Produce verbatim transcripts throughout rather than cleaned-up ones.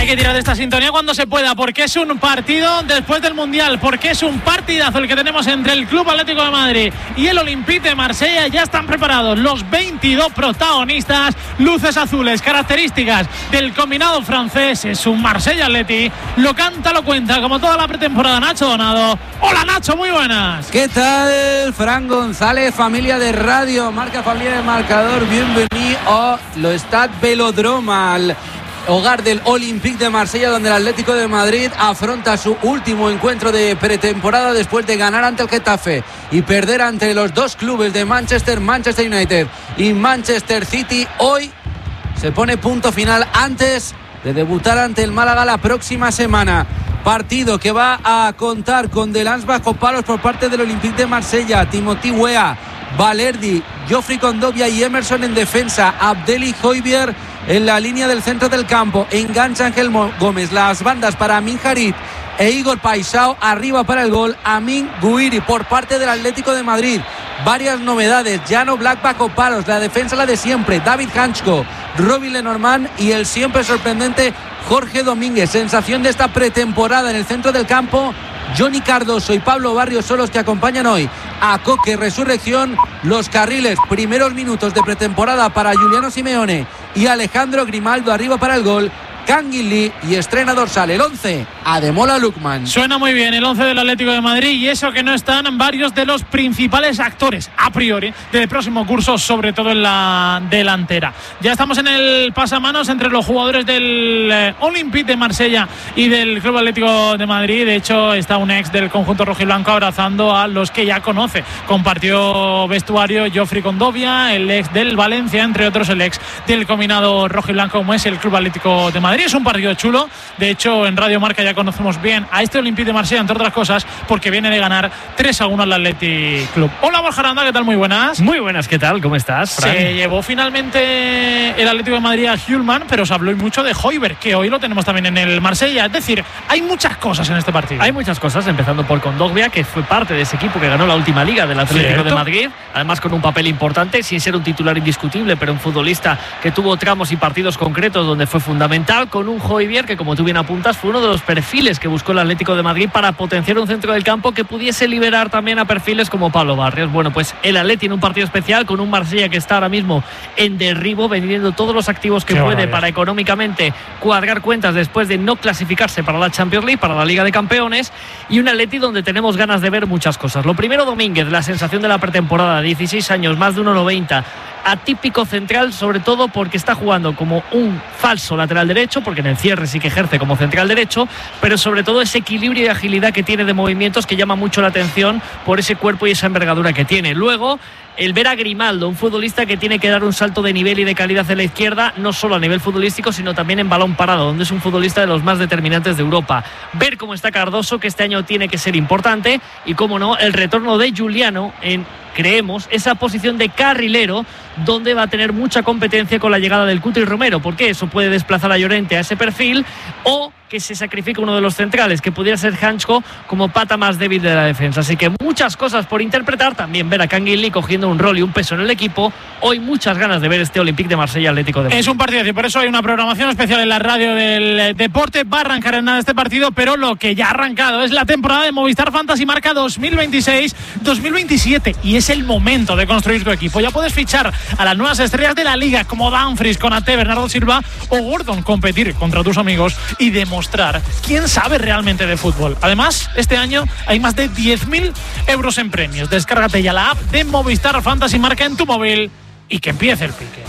que tirar de esta sintonía cuando se pueda, porque es un partido después del Mundial, porque es un partidazo el que tenemos entre el Club Atlético de Madrid y el Olympique de Marsella. Ya están preparados los veintidós protagonistas, luces azules, características del combinado francés. Es un Marsella Atleti, lo canta, lo cuenta, como toda la pretemporada, Nacho Donado. Hola Nacho, muy buenas. ¿Qué tal, Fran González, familia de Radio Marca, familia de Marcador? Bienvenido a lo Stade Velodrome, al hogar del Olympique de Marsella, donde el Atlético de Madrid afronta su último encuentro de pretemporada después de ganar ante el Getafe y perder ante los dos clubes de Manchester, Manchester United y Manchester City. Hoy se pone punto final antes de debutar ante el Málaga la próxima semana. Partido que va a contar con Delans bajo palos por parte del Olympique de Marsella, Timothy Weah, Valerdi, Geoffrey Kondogbia y Emerson en defensa, Abdeli Højbjerg en la línea del centro del campo, engancha Ángel Gómez, las bandas para Amin Harit e Igor Paisao, arriba para el gol Amin Gouiri por parte del Atlético de Madrid. Varias novedades, Jano Black bajo palos, la defensa la de siempre, David Hanchko, Robin Lenormand y el siempre sorprendente Jorge Domínguez. Sensación de esta pretemporada en el centro del campo, Johnny Cardoso y Pablo Barrios son los que acompañan hoy a Coque Resurrección. Los carriles, primeros minutos de pretemporada para Juliano Simeone y Alejandro Grimaldo, arriba para el gol Kangin Lee, y estrena dorsal el once Ademola Lookman. Suena muy bien el once del Atlético de Madrid, y eso que no están varios de los principales actores a priori del próximo curso, sobre todo en la delantera. Ya estamos en el pasamanos entre los jugadores del eh, Olympique de Marsella y del Club Atlético de Madrid. De hecho, está un ex del conjunto rojiblanco abrazando a los que ya conoce. Compartió vestuario Geoffrey Kondogbia, el ex del Valencia, entre otros el ex del combinado rojiblanco, como es el Club Atlético de Madrid. Es un partido chulo. De hecho, en Radio Marca ya conocemos bien a este Olympique de Marsella, entre otras cosas, porque viene de ganar tres a uno al Athletic Club. Hola, Borja Aranda, ¿qué tal? Muy buenas. Muy buenas, ¿qué tal? ¿Cómo estás, Fran? Se llevó finalmente el Atlético de Madrid a Hjulman, pero se habló mucho de Højbjerg, que hoy lo tenemos también en el Marsella. Es decir, hay muchas cosas en este partido. Hay muchas cosas, empezando por Kondogbia, que fue parte de ese equipo que ganó la última liga del Atlético ¿Cierto? de Madrid, además con un papel importante, sin ser un titular indiscutible, pero un futbolista que tuvo tramos y partidos concretos donde fue fundamental, con un Højbjerg que, como tú bien apuntas, fue uno de los perfiles que buscó el Atlético de Madrid para potenciar un centro del campo que pudiese liberar también a perfiles como Pablo Barrios. Bueno, pues el Atleti tiene un partido especial con un Marsella que está ahora mismo en derribo, vendiendo todos los activos que Qué puede barbaridad. para económicamente cuadrar cuentas después de no clasificarse para la Champions League, para la Liga de Campeones, y un Atleti donde tenemos ganas de ver muchas cosas. Lo primero, Domínguez, la sensación de la pretemporada, dieciséis años, más de uno noventa, atípico central, sobre todo porque está jugando como un falso lateral derecho, porque en el cierre sí que ejerce como central derecho, pero sobre todo ese equilibrio y agilidad que tiene de movimientos que llama mucho la atención por ese cuerpo y esa envergadura que tiene. Luego, el ver a Grimaldo, un futbolista que tiene que dar un salto de nivel y de calidad en la izquierda, no solo a nivel futbolístico, sino también en balón parado, donde es un futbolista de los más determinantes de Europa. Ver cómo está Cardoso, que este año tiene que ser importante, y cómo no, el retorno de Juliano en, creemos, esa posición de carrilero, donde va a tener mucha competencia con la llegada del Cuti Romero, porque eso puede desplazar a Llorente a ese perfil, o que se sacrifica uno de los centrales, que pudiera ser Hanchko, como pata más débil de la defensa. Así que muchas cosas por interpretar, también ver a Kangin Lee cogiendo un rol y un peso en el equipo. Hoy muchas ganas de ver este Olympique de Marsella Atlético de Madrid. Es un partido y por eso hay una programación especial en la radio del deporte. Va a arrancar en nada este partido, pero lo que ya ha arrancado es la temporada de Movistar Fantasy Marca dos mil veintiséis dos mil veintisiete, y es el momento de construir tu equipo. Ya puedes fichar a las nuevas estrellas de la liga como Dumfries, Konaté, Bernardo Silva o Gordon, competir contra tus amigos y demostrar quién sabe realmente de fútbol. Además, este año hay más de diez mil euros en premios. Descárgate ya la app de Movistar Fantasy Marca en tu móvil y que empiece el pique.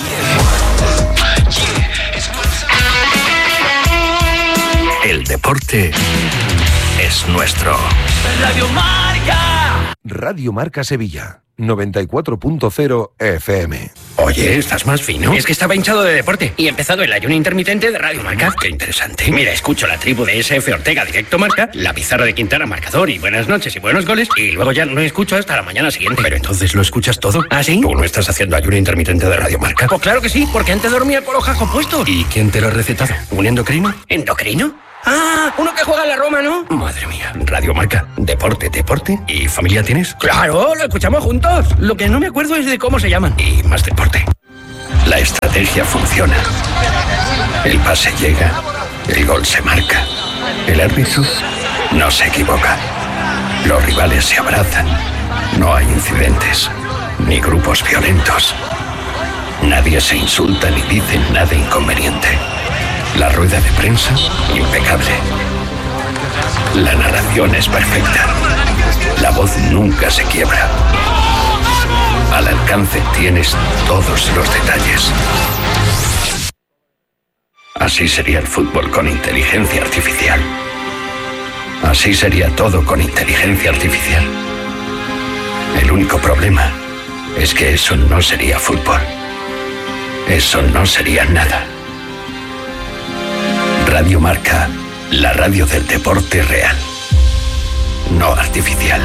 El deporte es nuestro. Radio Marca. Radio Marca Sevilla, noventa y cuatro punto cero F M. Oye, ¿estás más fino? Es que estaba hinchado de deporte y he empezado el ayuno intermitente de Radio Marca. Qué interesante. Mira, escucho la tribu de S F Ortega, Directo Marca, la pizarra de Quintana, marcador y buenas noches y buenos goles, y luego ya no escucho hasta la mañana siguiente. Pero entonces lo escuchas todo. ¿Ah, sí? ¿Tú no estás haciendo ayuno intermitente de Radio Marca? Pues claro que sí, porque antes dormía con los jajos puestos. ¿Y quién te lo ha recetado? ¿Un endocrino? ¿Endocrino? Ah, uno que juega en la Roma, ¿no? Madre mía. Radio Marca, deporte, deporte. ¿Y familia tienes? Claro, lo escuchamos juntos. Lo que no me acuerdo es de cómo se llaman. Y más deporte. La estrategia funciona. El pase llega. El gol se marca. El árbitro no se equivoca. Los rivales se abrazan. No hay incidentes, ni grupos violentos. Nadie se insulta ni dice nada inconveniente. La rueda de prensa, impecable. La narración es perfecta. La voz nunca se quiebra. Al alcance tienes todos los detalles. Así sería el fútbol con inteligencia artificial. Así sería todo con inteligencia artificial. El único problema es que eso no sería fútbol. Eso no sería nada. Radio Marca, la radio del deporte real, no artificial.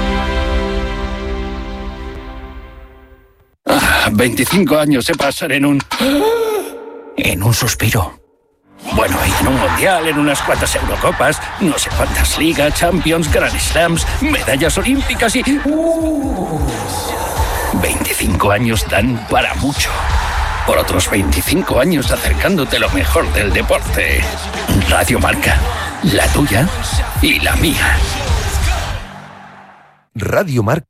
Ah, veinticinco años se pasan en un... en un suspiro. Bueno, y en un mundial, en unas cuantas Eurocopas, no sé cuántas ligas, Champions, Grand Slams, medallas olímpicas y... Uh, veinticinco años dan para mucho. Por otros veinticinco años acercándote lo mejor del deporte. Radio Marca, la tuya y la mía. Radio Marca.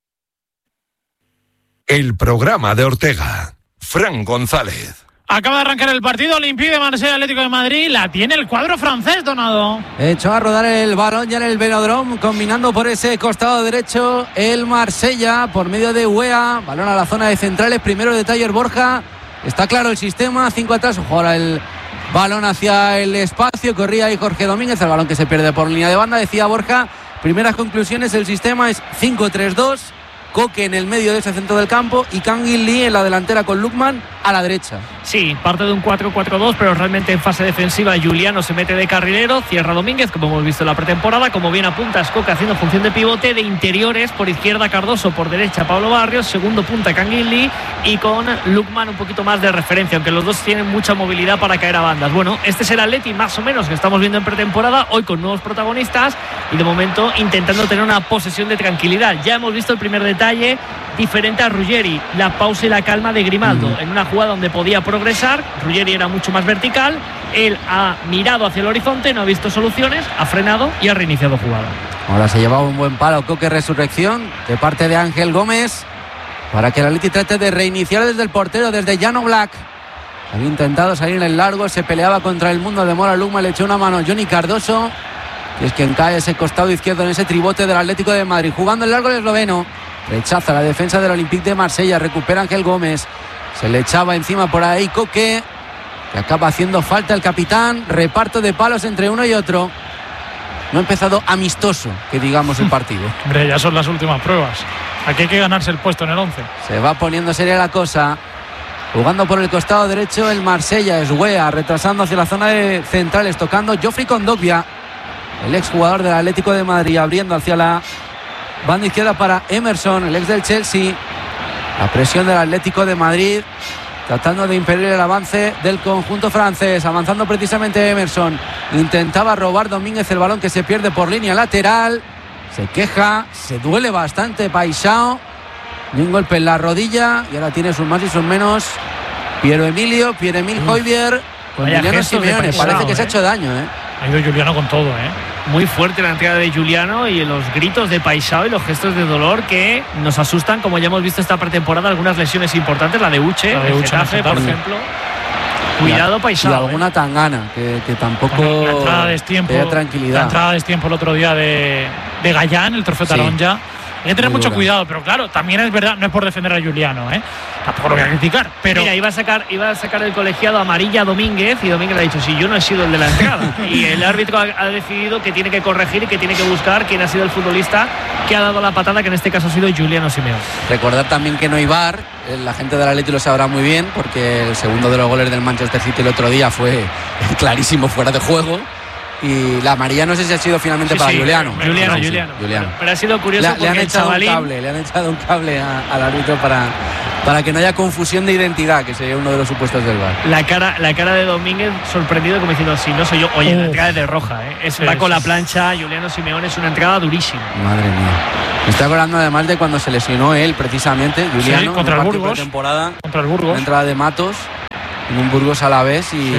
El programa de Ortega. Fran González. Acaba de arrancar el partido Olympique de Marsella, Atlético de Madrid. La tiene el cuadro francés, Donado. Echó a rodar el balón ya en el velódromo, combinando por ese costado derecho el Marsella por medio de Weah. Balón a la zona de centrales. Primero de Taller Borja. Está claro el sistema. Cinco atrás. Ojo, ahora el balón hacia el espacio. Corría ahí Jorge Domínguez. El balón que se pierde por línea de banda. Decía Borja. Primeras conclusiones. El sistema es cinco tres dos. Coque en el medio de ese centro del campo y Kangin Lee en la delantera con Lukman a la derecha. Sí, parte de un cuatro cuatro dos, pero realmente en fase defensiva Juliano se mete de carrilero, cierra Domínguez, como hemos visto en la pretemporada, como bien apunta Coque haciendo función de pivote, de interiores, por izquierda Cardoso, por derecha Pablo Barrios, segundo punta Kangin Lee y con Lukman un poquito más de referencia, aunque los dos tienen mucha movilidad para caer a bandas. Bueno, este es el Atleti más o menos que estamos viendo en pretemporada, hoy con nuevos protagonistas y de momento intentando tener una posesión de tranquilidad. Ya hemos visto el primer detalle diferente a Ruggeri, la pausa y la calma de Grimaldo, mm. en una jugada donde podía progresar. Ruggeri era mucho más vertical, él ha mirado hacia el horizonte, no ha visto soluciones, ha frenado y ha reiniciado jugada. Ahora se llevaba un buen palo Coque Resurrección de parte de Ángel Gómez para que el Atleti trate de reiniciar desde el portero, desde Jan Oblak. Había intentado salir en el largo, se peleaba contra el mundo de Mora Luma, le echó una mano Johnny Cardoso, que es quien cae ese costado izquierdo en ese tribote del Atlético de Madrid. Jugando el largo el esloveno, rechaza la defensa del Olympique de Marsella, recupera Ángel Gómez, se le echaba encima por ahí Coque, que acaba haciendo falta el capitán. Reparto de palos entre uno y otro. No ha empezado amistoso, que digamos, el partido. Hombre, ya son las últimas pruebas. Aquí hay que ganarse el puesto en el once. Se va poniendo seria la cosa. Jugando por el costado derecho el Marsella, es Weah, retrasando hacia la zona de centrales, tocando Geoffrey Kondogbia, el exjugador del Atlético de Madrid, abriendo hacia la banda izquierda para Emerson, el ex del Chelsea. La presión del Atlético de Madrid, tratando de impedir el avance del conjunto francés. Avanzando precisamente Emerson. Intentaba robar Domínguez el balón, que se pierde por línea lateral. Se queja, se duele bastante Paixão. Y un golpe en la rodilla. Y ahora tiene sus más y sus menos Piero Emilio, Pierre Emile Højbjerg con Juliano Simeone. Paixão, Parece que ¿eh? se ha hecho daño, ¿eh? Ha ido Juliano con todo, ¿eh? Muy fuerte la entrada de Juliano y los gritos de Paixão y los gestos de dolor que nos asustan, como ya hemos visto esta pretemporada, algunas lesiones importantes, la de Uche, la de el Uche, Getafe, por ejemplo. Cuidado Paixão. Y alguna ¿eh? tangana, que, que tampoco Bueno, la entrada de destiempo, da tranquilidad. La entrada de destiempo el otro día de, de Gallán, el trofeo Sí. Taronja. Hay que tener Muy mucho dura. cuidado, pero claro, también es verdad, no es por defender a Juliano, ¿eh? Tampoco lo voy a criticar, pero... Mira, iba a sacar iba a sacar el colegiado amarilla a Domínguez y Domínguez le ha dicho, si yo no he sido el de la entrada. Y el árbitro ha, ha decidido que tiene que corregir y que tiene que buscar quién ha sido el futbolista que ha dado la patada, que en este caso ha sido Juliano Simeone. Recordar también que no hay V A R, la gente del Atleti lo sabrá muy bien, porque el segundo de los goles del Manchester City el otro día fue clarísimo fuera de juego. Y la amarilla no sé si ha sido finalmente Sí, para sí, Juliano. Juliano, No, sí, Juliano. Juliano. Pero, pero ha sido curioso Le, porque le han el echado chavalín, un cable, le han echado un cable a- al árbitro para, para que no haya confusión de identidad, que sería uno de los supuestos del V A R. la cara, la cara de Domínguez sorprendido como diciendo, si no soy yo. Oye, la Uf. entrada es de roja, ¿eh? Es, Sí, va con sí, la sí. plancha, Juliano Simeone, es una entrada durísima. Madre mía. Me estoy acordando además de cuando se lesionó él, precisamente, Juliano, contra en el un partido Burgos. pretemporada, Contra el una Burgos. entrada de Matos en un Burgos a la vez y, Sí.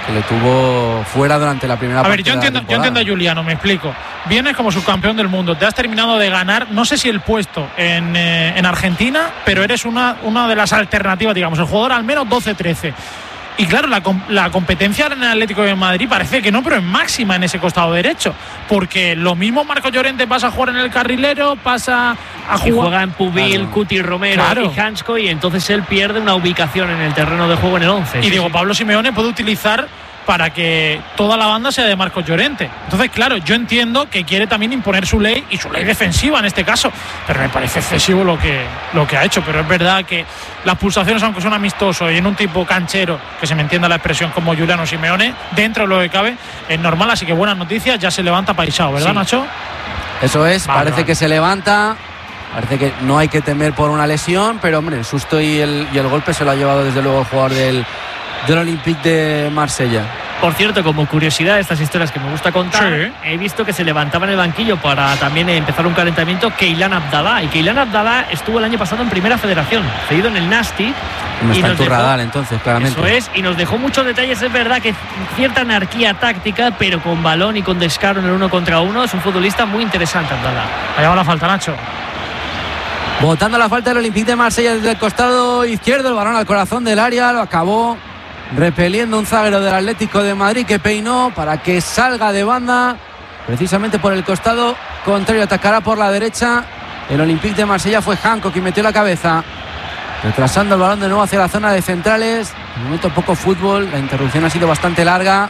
que le tuvo fuera durante la primera a parte ver, yo de la entiendo, yo temporada. entiendo a Juliano, me explico. Vienes como subcampeón del mundo, te has terminado de ganar, no sé si el puesto en, eh, en Argentina, pero eres una, una de las alternativas, digamos, el jugador al menos doce trece. Y claro, la, la competencia en el Atlético de Madrid parece que no, pero es máxima en ese costado derecho. Porque lo mismo Marcos Llorente pasa a jugar en el carrilero, pasa a jugar. Y juega en Pubil, claro. Cuti Romero Claro. y Hansko, y entonces él pierde una ubicación en el terreno de juego en el once. Y Sí, digo, sí. Pablo Simeone puede utilizar para que toda la banda sea de Marcos Llorente. Entonces, claro, yo entiendo que quiere también imponer su ley y su ley defensiva en este caso, pero me parece excesivo lo que, lo que ha hecho. Pero es verdad que las pulsaciones, aunque son amistosos y en un tipo canchero, que se me entienda la expresión como Juliano Simeone, dentro de lo que cabe, es normal. Así que buenas noticias, ya se levanta Paisao, ¿verdad, Sí. Nacho? Eso es, Vale, parece vale. que se levanta, parece que no hay que temer por una lesión, pero hombre, el susto y el, y el golpe se lo ha llevado desde luego el jugador del, del Olympique de Marsella. Por cierto, como curiosidad, estas historias que me gusta contar, Sí. he visto que se levantaba en el banquillo para también empezar un calentamiento Keylán Abdalá. Y Keylán Abdalá estuvo el año pasado en Primera Federación, cedido en el Nasti. No y está en nos tu dejó- radar entonces, claramente. Eso es, y nos dejó muchos detalles. Es verdad que cierta anarquía táctica, pero con balón y con descaro en el uno contra uno. Es un futbolista muy interesante, Abdalá. Allá va la falta, Nacho. Botando la falta del Olympique de Marsella desde el costado izquierdo, el balón al corazón del área, lo acabó repeliendo un zaguero del Atlético de Madrid que peinó para que salga de banda precisamente por el costado contrario. Atacará por la derecha el Olympique de Marsella. Fue Hanco quien metió la cabeza, retrasando el balón de nuevo hacia la zona de centrales. De momento poco fútbol, la interrupción ha sido bastante larga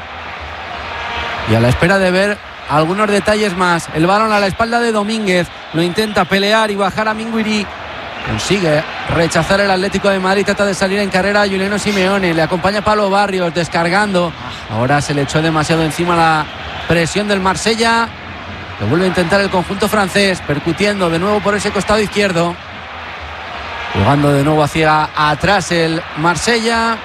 y a la espera de ver algunos detalles más. El balón a la espalda de Domínguez, lo intenta pelear y bajar a Minguiri. Consigue rechazar el Atlético de Madrid, trata de salir en carrera a Juliano Simeone, le acompaña Pablo Barrios descargando. Ahora se le echó demasiado encima la presión del Marsella. Lo vuelve a intentar el conjunto francés, percutiendo de nuevo por ese costado izquierdo. Jugando de nuevo hacia atrás el Marsella.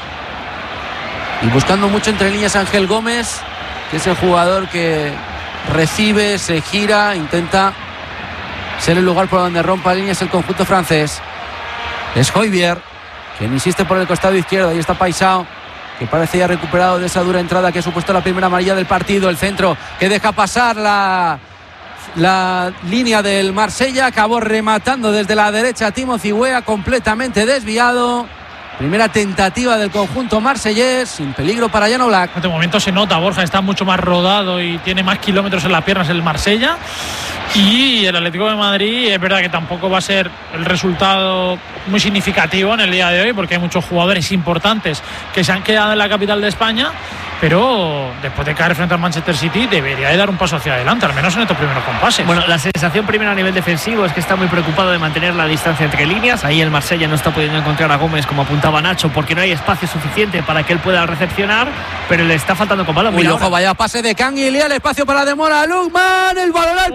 Y buscando mucho entre líneas Ángel Gómez, que es el jugador que recibe, se gira, intenta ser el lugar por donde rompa líneas el conjunto francés. Es Højbjerg quien insiste por el costado izquierdo. Ahí está Paisao, que parece ya recuperado de esa dura entrada que ha supuesto la primera amarilla del partido. El centro que deja pasar la, la línea del Marsella. Acabó rematando desde la derecha Timothy Weah, completamente desviado. Primera tentativa del conjunto marsellés, sin peligro para Jan Oblak. En este momento se nota, Borja está mucho más rodado y tiene más kilómetros en las piernas el Marsella. Y el Atlético de Madrid es verdad que tampoco va a ser el resultado muy significativo en el día de hoy, porque hay muchos jugadores importantes que se han quedado en la capital de España, pero después de caer frente al Manchester City debería de dar un paso hacia adelante, al menos en estos primeros compases. Bueno, la sensación primero a nivel defensivo es que está muy preocupado de mantener la distancia entre líneas. Ahí el Marsella no está pudiendo encontrar a Gómez, como apuntaba Nacho, porque no hay espacio suficiente para que él pueda recepcionar, pero le está faltando con balón. Uy, Mira ojo, ahora. vaya pase de Canguilía, el espacio para Demola Lukman, el balón al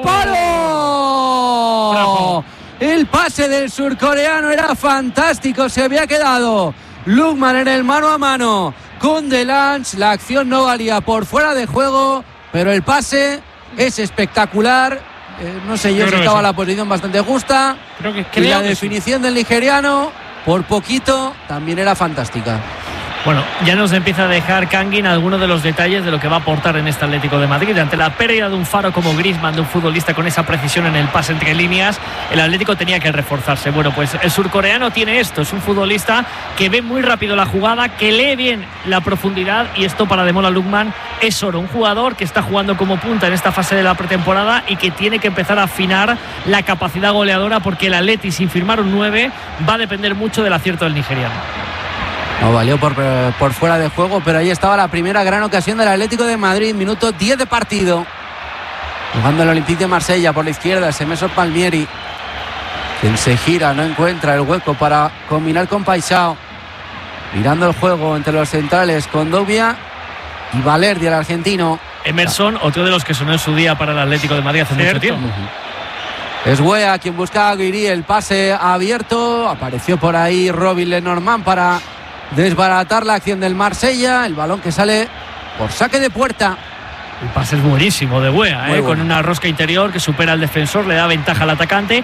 palo. Bravo. El pase del surcoreano era fantástico, se había quedado Lukman en el mano a mano con Delange. La acción no valía por fuera de juego, pero el pase es espectacular. Eh, no sé yo, Yo si creo que estaba sí. la posición bastante justa. Creo que, Y creo la que sí. definición del nigeriano, por poquito, también era fantástica. Bueno, ya nos empieza a dejar Kangin algunos de los detalles de lo que va a aportar en este Atlético de Madrid. Ante la pérdida de un faro como Griezmann, de un futbolista con esa precisión en el pase entre líneas, el Atlético tenía que reforzarse. Bueno, pues el surcoreano tiene esto, es un futbolista que ve muy rápido la jugada, que lee bien la profundidad, y esto para Demola Lukman es oro. Un jugador que está jugando como punta en esta fase de la pretemporada y que tiene que empezar a afinar la capacidad goleadora, porque el Atleti, sin firmar un nueve, va a depender mucho del acierto del nigeriano. No valió por, por fuera de juego, pero ahí estaba la primera gran ocasión del Atlético de Madrid. Minuto diez de partido. Jugando el Olympique de Marsella por la izquierda, Semeso Palmieri, quien se gira, no encuentra el hueco para combinar con Paisao. Mirando el juego entre los centrales con Dobia y Valerdi, el argentino. Emerson, otro de los que sonó en su día para el Atlético de Madrid hace Cierto. mucho tiempo. Es Weah quien busca a Guiri, el pase abierto. Apareció por ahí Robin Lenormand para desbaratar la acción del Marsella. El balón que sale por saque de puerta. El pase es buenísimo de Weah, ¿eh? Con una rosca interior que supera al defensor, le da ventaja al atacante.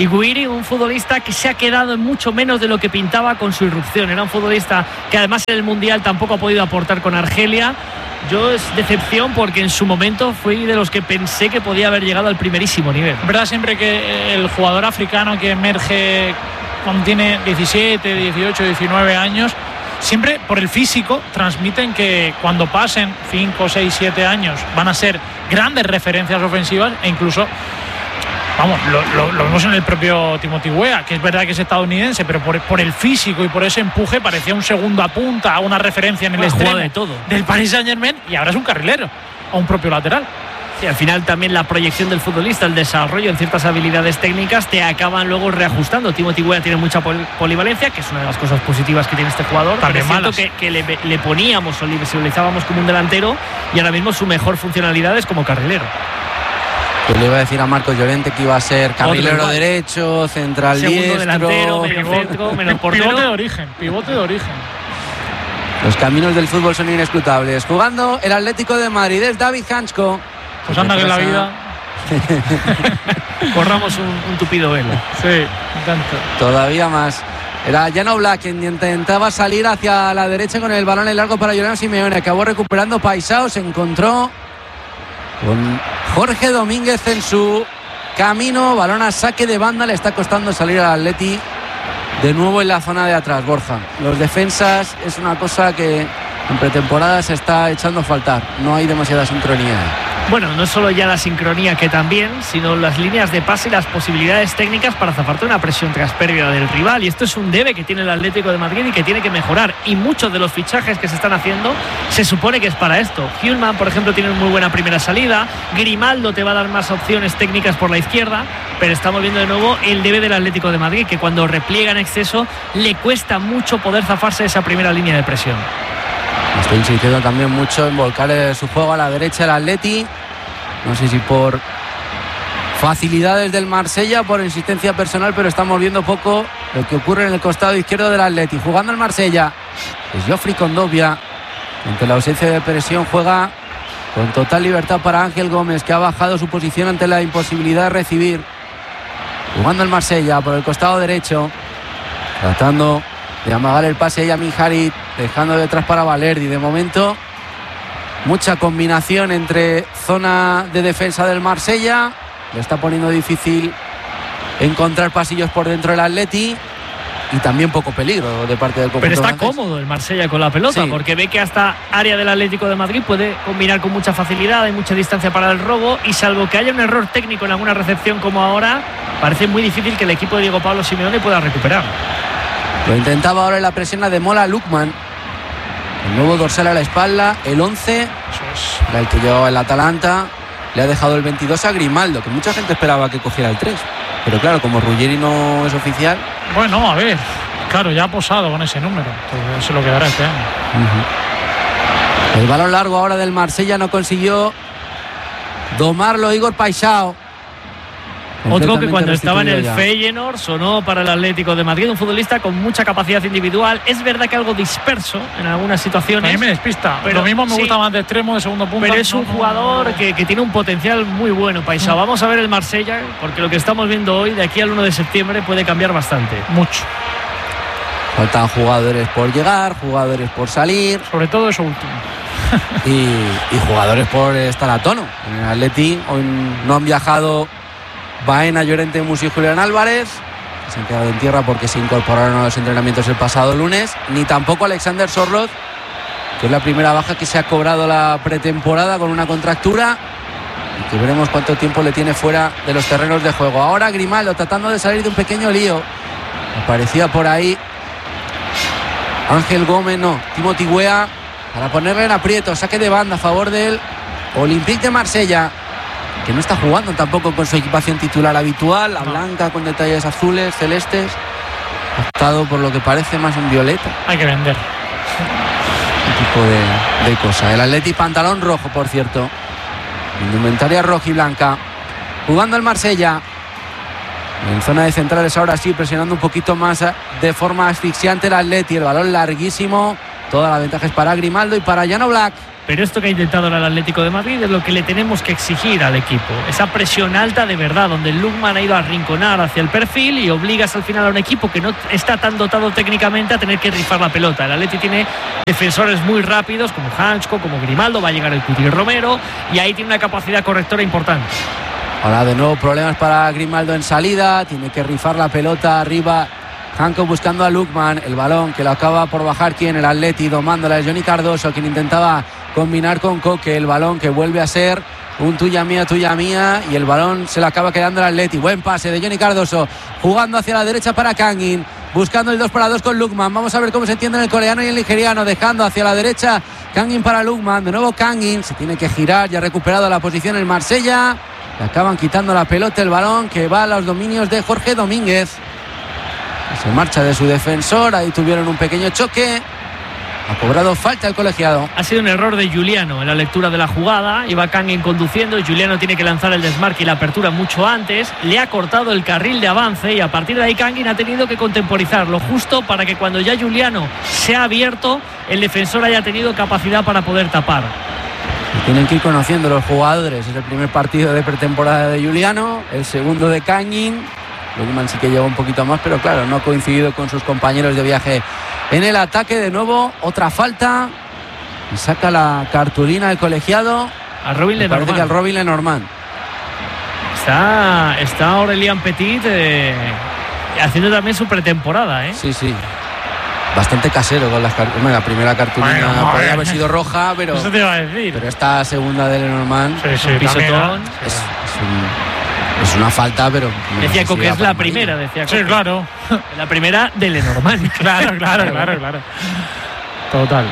Y Guiri, un futbolista que se ha quedado en mucho menos de lo que pintaba con su irrupción. Era un futbolista que además en el Mundial tampoco ha podido aportar con Argelia. Yo es decepción porque en su momento fui de los que pensé que podía haber llegado al primerísimo nivel. ¿Verdad siempre que el jugador africano que emerge cuando tiene diecisiete, dieciocho, diecinueve años, siempre por el físico transmiten que cuando pasen cinco, seis, siete años van a ser grandes referencias ofensivas e incluso, vamos, lo, lo, lo vemos en el propio Timothy Weah, que es verdad que es estadounidense, pero por, por el físico y por ese empuje parecía un segundo a punta, una referencia en el extremo de todo del Paris Saint-Germain, y ahora es un carrilero o un propio lateral. Sí, al final también la proyección del futbolista, el desarrollo en ciertas habilidades técnicas te acaban luego reajustando. Timothy Weah tiene mucha pol- polivalencia, que es una de las cosas positivas que tiene este jugador. También pero malas. que, que le, le poníamos o le visualizábamos como un delantero y ahora mismo su mejor funcionalidad es como carrilero. Yo le iba a decir a Marcos Llorente que iba a ser carrilero derecho, central Segundo diestro, delantero, medio centro, menos portero. Pivote de origen, pivote de origen. Los caminos del fútbol son inescrutables. Jugando el Atlético de Madrid es David Hansko. Pues anda que en la vida. Corramos un, un tupido velo. Sí, tanto. Todavía más. Era Jan Oblak quien intentaba salir hacia la derecha con el balón en largo para Julián Simeone. Acabó recuperando Paisao. Se encontró con Jorge Domínguez en su camino. Balón a saque de banda. Le está costando salir al Atleti de nuevo en la zona de atrás, Borja. Los defensas es una cosa que en pretemporada se está echando a faltar. No hay demasiada sincronía. Bueno, no es solo ya la sincronía, que también, sino las líneas de pase y las posibilidades técnicas para zafarte una presión tras pérdida del rival. Y esto es un debe que tiene el Atlético de Madrid y que tiene que mejorar. Y muchos de los fichajes que se están haciendo se supone que es para esto. Hjulman, por ejemplo, tiene muy buena primera salida. Grimaldo te va a dar más opciones técnicas por la izquierda. Pero estamos viendo de nuevo el debe del Atlético de Madrid, que cuando repliega en exceso le cuesta mucho poder zafarse de esa primera línea de presión. Estoy insistiendo también mucho en volcar su juego a la derecha del Atleti. No sé si por facilidades del Marsella, por insistencia personal, pero estamos viendo poco lo que ocurre en el costado izquierdo del Atleti. Jugando el Marsella es Geoffrey Kondogbia. Ante la ausencia de presión juega con total libertad para Ángel Gómez, que ha bajado su posición ante la imposibilidad de recibir. Jugando el Marsella por el costado derecho, tratando de amagar el pase a Yamin Harit, dejando detrás para Valerdi. De momento, mucha combinación entre zona de defensa del Marsella. Le está poniendo difícil encontrar pasillos por dentro del Atleti y también poco peligro de parte del conjunto Pero está francés. cómodo el Marsella con la pelota, Sí. porque ve que hasta área del Atlético de Madrid puede combinar con mucha facilidad, hay mucha distancia para el robo, y salvo que haya un error técnico en alguna recepción como ahora, parece muy difícil que el equipo de Diego Pablo Simeone pueda recuperar. Lo intentaba ahora en la presión de Mola Lukman. El nuevo dorsal a la espalda, el once, era el que llevaba el Atalanta. Le ha dejado el veintidós a Grimaldo, que mucha gente esperaba que cogiera el tres. Pero claro, como Ruggeri no es oficial. Bueno, a ver, claro, ya ha posado con ese número, entonces se lo quedará este año. Uh-huh. El balón largo ahora del Marsella no consiguió domarlo Igor Paisao. Otro que cuando estaba en el ya. Feyenoord sonó para el Atlético de Madrid, un futbolista con mucha capacidad individual. Es verdad que algo disperso en algunas A situaciones. mí me despista, Pero lo mismo me sí. gusta más de extremo, de segundo punto. Pero es un jugador que, que tiene un potencial muy bueno, Paisao. Vamos a ver el Marsella, porque lo que estamos viendo hoy, de aquí al uno de septiembre, puede cambiar bastante. Mucho. Faltan jugadores por llegar, jugadores por salir. Sobre todo eso último. y, y jugadores por estar a tono. En el Atleti hoy no han viajado Baena, Llorente, Musi y Julián Álvarez, que se han quedado en tierra porque se incorporaron a los entrenamientos el pasado lunes, ni tampoco Alexander Sorloth, que es la primera baja que se ha cobrado la pretemporada con una contractura y que veremos cuánto tiempo le tiene fuera de los terrenos de juego. Ahora Grimaldo tratando de salir de un pequeño lío. Aparecía por ahí Ángel Gómez, no, Timothy Weah, para ponerle en aprieto. Saque de banda a favor del Olympique de Marsella, que no está jugando tampoco con su equipación titular habitual, la blanca con detalles azules, celestes. Ha estado, por lo que parece, más en violeta. Hay que vender. Un tipo de, de cosa. El Atleti pantalón rojo, por cierto. Indumentaria roja y blanca. Jugando el Marsella. En zona de centrales ahora sí, presionando un poquito más de forma asfixiante el Atleti. El balón larguísimo Toda la ventaja es para Grimaldo y para Jan Oblak. Pero esto que ha intentado el Atlético de Madrid es lo que le tenemos que exigir al equipo. Esa presión alta de verdad, donde el Lukman ha ido a arrinconar hacia el perfil y obligas al final a un equipo que no está tan dotado técnicamente a tener que rifar la pelota. El Atleti tiene defensores muy rápidos como Hansko, como Grimaldo, va a llegar el Cuti Romero y ahí tiene una capacidad correctora importante. Ahora de nuevo problemas para Grimaldo en salida, tiene que rifar la pelota arriba. Hanko buscando a Lukman, el balón que lo acaba por bajar quien, el Atleti, domándola es Johnny Cardoso, quien intentaba combinar con Coque, el balón que vuelve a ser un tuya mía, tuya mía, y el balón se le acaba quedando el Atleti. Buen pase de Johnny Cardoso, jugando hacia la derecha para Kangin, buscando el dos para dos con Lukman. Vamos a ver cómo se entienden el coreano y el nigeriano, dejando hacia la derecha Kangin para Lukman, de nuevo Kangin, se tiene que girar, ya ha recuperado la posición el Marsella, le acaban quitando la pelota, el balón que va a los dominios de Jorge Domínguez. Se marcha de su defensor, ahí tuvieron un pequeño choque. Ha cobrado falta el colegiado. Ha sido un error de Giuliano en la lectura de la jugada. Iba Kangin conduciendo y Giuliano tiene que lanzar el desmarque y la apertura mucho antes. Le ha cortado el carril de avance y a partir de ahí Kangin ha tenido que contemporizarlo justo para que cuando ya Giuliano se ha abierto, el defensor haya tenido capacidad para poder tapar. Y tienen que ir conociendo los jugadores. Es el primer partido de pretemporada de Giuliano, el segundo de Kangin. Lukman sí que lleva un poquito más, pero claro, no ha coincidido con sus compañeros de viaje en el ataque. De nuevo, otra falta. Y saca la cartulina el colegiado. A Robin Lenormand. Parece que al Robin Lenormand. Está, está Aurélien Petit eh, haciendo también su pretemporada, ¿eh? Sí, sí. Bastante casero con las cartulinas. La primera cartulina bueno, podría haber sido roja, pero. Eso te iba a decir. Pero esta segunda de Lenormand. Sí, sí, un pisotón. Es, es un. Es una falta, pero... Decía Coque, es la primera, decía Coque. Sí, claro. La primera de Lenormand. Claro, claro, claro, claro. Total.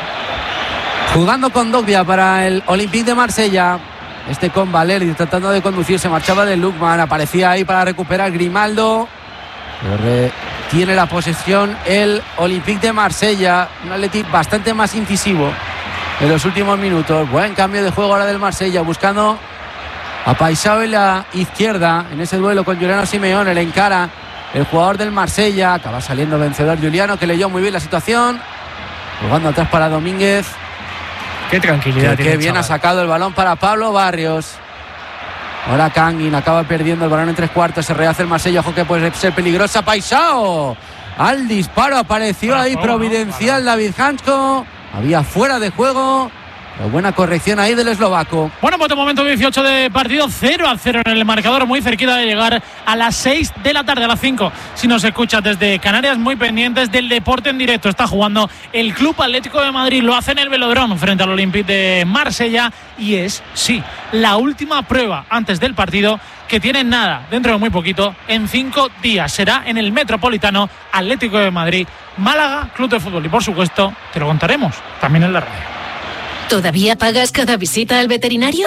Jugando con Dogbia para el Olympique de Marsella. Este con Valeri tratando de conducir. Se marchaba de Lukman. Aparecía ahí para recuperar Grimaldo. Pero tiene la posesión el Olympique de Marsella. Un Atleti bastante más incisivo en los últimos minutos. Buen cambio de juego ahora del Marsella. Buscando a Paisao en la izquierda en ese duelo con Giuliano Simeone. Le encara el jugador del Marsella, acaba saliendo vencedor Giuliano, que leyó muy bien la situación, jugando atrás para Domínguez. Qué tranquilidad. Qué bien ha sacado el balón para Pablo Barrios. Ahora Kangin acaba perdiendo el balón en tres cuartos, se rehace el Marsella, ojo que puede ser peligrosa. Paisao al disparo, apareció ahí providencial David Hansko, había fuera de juego. Pero buena corrección ahí del eslovaco. Bueno, pues de momento dieciocho de partido, cero a cero en el marcador, muy cerquita de llegar a las seis de la tarde, a las cinco. Si nos escuchas desde Canarias, muy pendientes del deporte en directo. Está jugando el Club Atlético de Madrid, lo hace en el Velodrome frente al Olympique de Marsella y es, sí, la última prueba antes del partido que tienen nada, dentro de muy poquito, en cinco días. Será en el Metropolitano Atlético de Madrid, Málaga, Club de Fútbol. Y por supuesto, te lo contaremos también en la radio. ¿Todavía pagas cada visita al veterinario?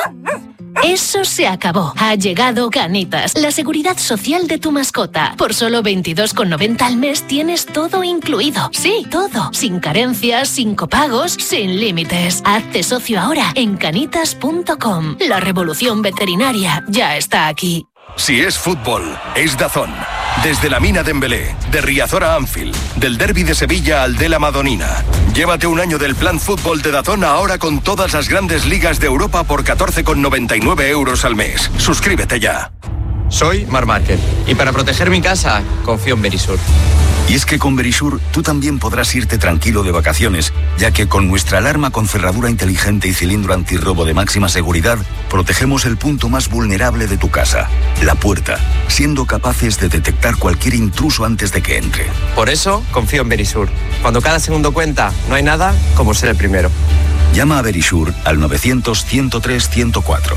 Eso se acabó. Ha llegado Canitas, la seguridad social de tu mascota. Por solo veintidós con noventa al mes tienes todo incluido. Sí, todo. Sin carencias, sin copagos, sin límites. Hazte socio ahora en canitas punto com. La revolución veterinaria ya está aquí. Si es fútbol, es DAZN. Desde la Mina Dembélé, de Riazor a Anfield, del Derbi de Sevilla al de la Madonina. Llévate un año del plan fútbol de DAZN ahora con todas las grandes ligas de Europa por catorce con noventa y nueve euros al mes. Suscríbete ya. Soy Marc Márquez y para proteger mi casa confío en Verisur. Y es que con Verisur tú también podrás irte tranquilo de vacaciones, ya que con nuestra alarma con cerradura inteligente y cilindro antirrobo de máxima seguridad, protegemos el punto más vulnerable de tu casa, la puerta, siendo capaces de detectar cualquier intruso antes de que entre. Por eso confío en Verisur. Cuando cada segundo cuenta, no hay nada como ser el primero. Llama a Verisur al novecientos, ciento tres, ciento cuatro.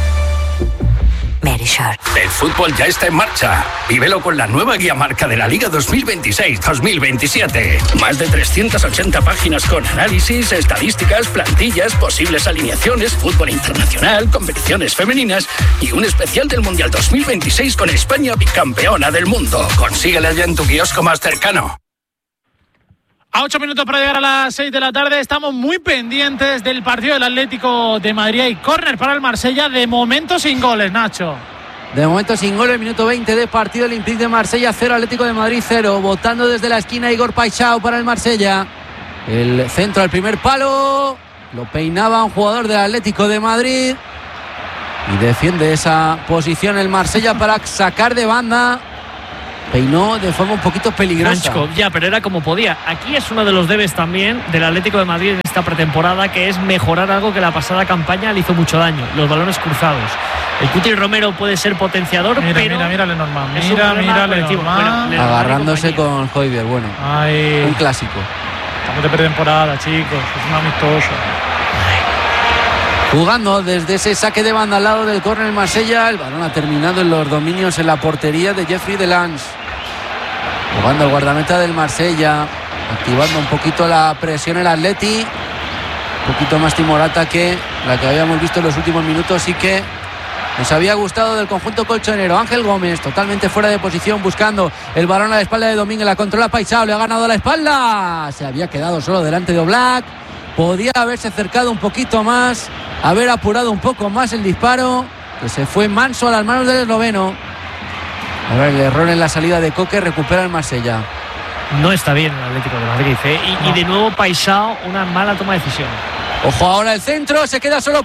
Verisur. El fútbol ya está en marcha. Vívelo con la nueva guía marca de la Liga dos mil veintiséis dos mil veintisiete. Más de trescientas ochenta páginas con análisis, estadísticas, plantillas, posibles alineaciones, fútbol internacional, competiciones femeninas y un especial del Mundial dos mil veintiséis con España bicampeona del mundo. Consíguela ya en tu kiosco más cercano. A ocho minutos para llegar a las seis de la tarde, estamos muy pendientes del partido del Atlético de Madrid y córner para el Marsella, de momento sin goles, Nacho. De momento sin goles, minuto veinte de partido, Olympique de Marsella cero, Atlético de Madrid cero, votando desde la esquina Igor Paisao para el Marsella. El centro al primer palo. Lo peinaba un jugador del Atlético de Madrid. Y defiende esa posición el Marsella para sacar de banda. Peinó de forma un poquito peligrosa. Franchko, ya, pero era como podía. Aquí es uno de los debes también del Atlético de Madrid en esta pretemporada, que es mejorar algo que la pasada campaña le hizo mucho daño: los balones cruzados. El Cuti Romero puede ser potenciador, mira, pero mira, mira Lenormand, mira, mira Lenormand, bueno, agarrándose con Højbjerg. Bueno, Ay. un clásico. Estamos de pretemporada, chicos, es un amistoso. Jugando desde ese saque de banda al lado del córner Marsella. El balón ha terminado en los dominios en la portería de Jeffrey Delance. Jugando el guardameta del Marsella, activando un poquito la presión el Atleti. Un poquito más timorata que la que habíamos visto en los últimos minutos y que nos había gustado del conjunto colchonero. Ángel Gómez totalmente fuera de posición, buscando el balón a la espalda de Domínguez. La controla Paisao, le ha ganado a la espalda. Se había quedado solo delante de Oblak. Podía haberse acercado un poquito más, haber apurado un poco más el disparo, que se fue manso a las manos del esloveno. Ahora el error en la salida de Coque, recupera el Marsella. No está bien el Atlético de Madrid, ¿eh? y, no. y de nuevo Paisao, una mala toma de decisión. Ojo ahora el centro, se queda solo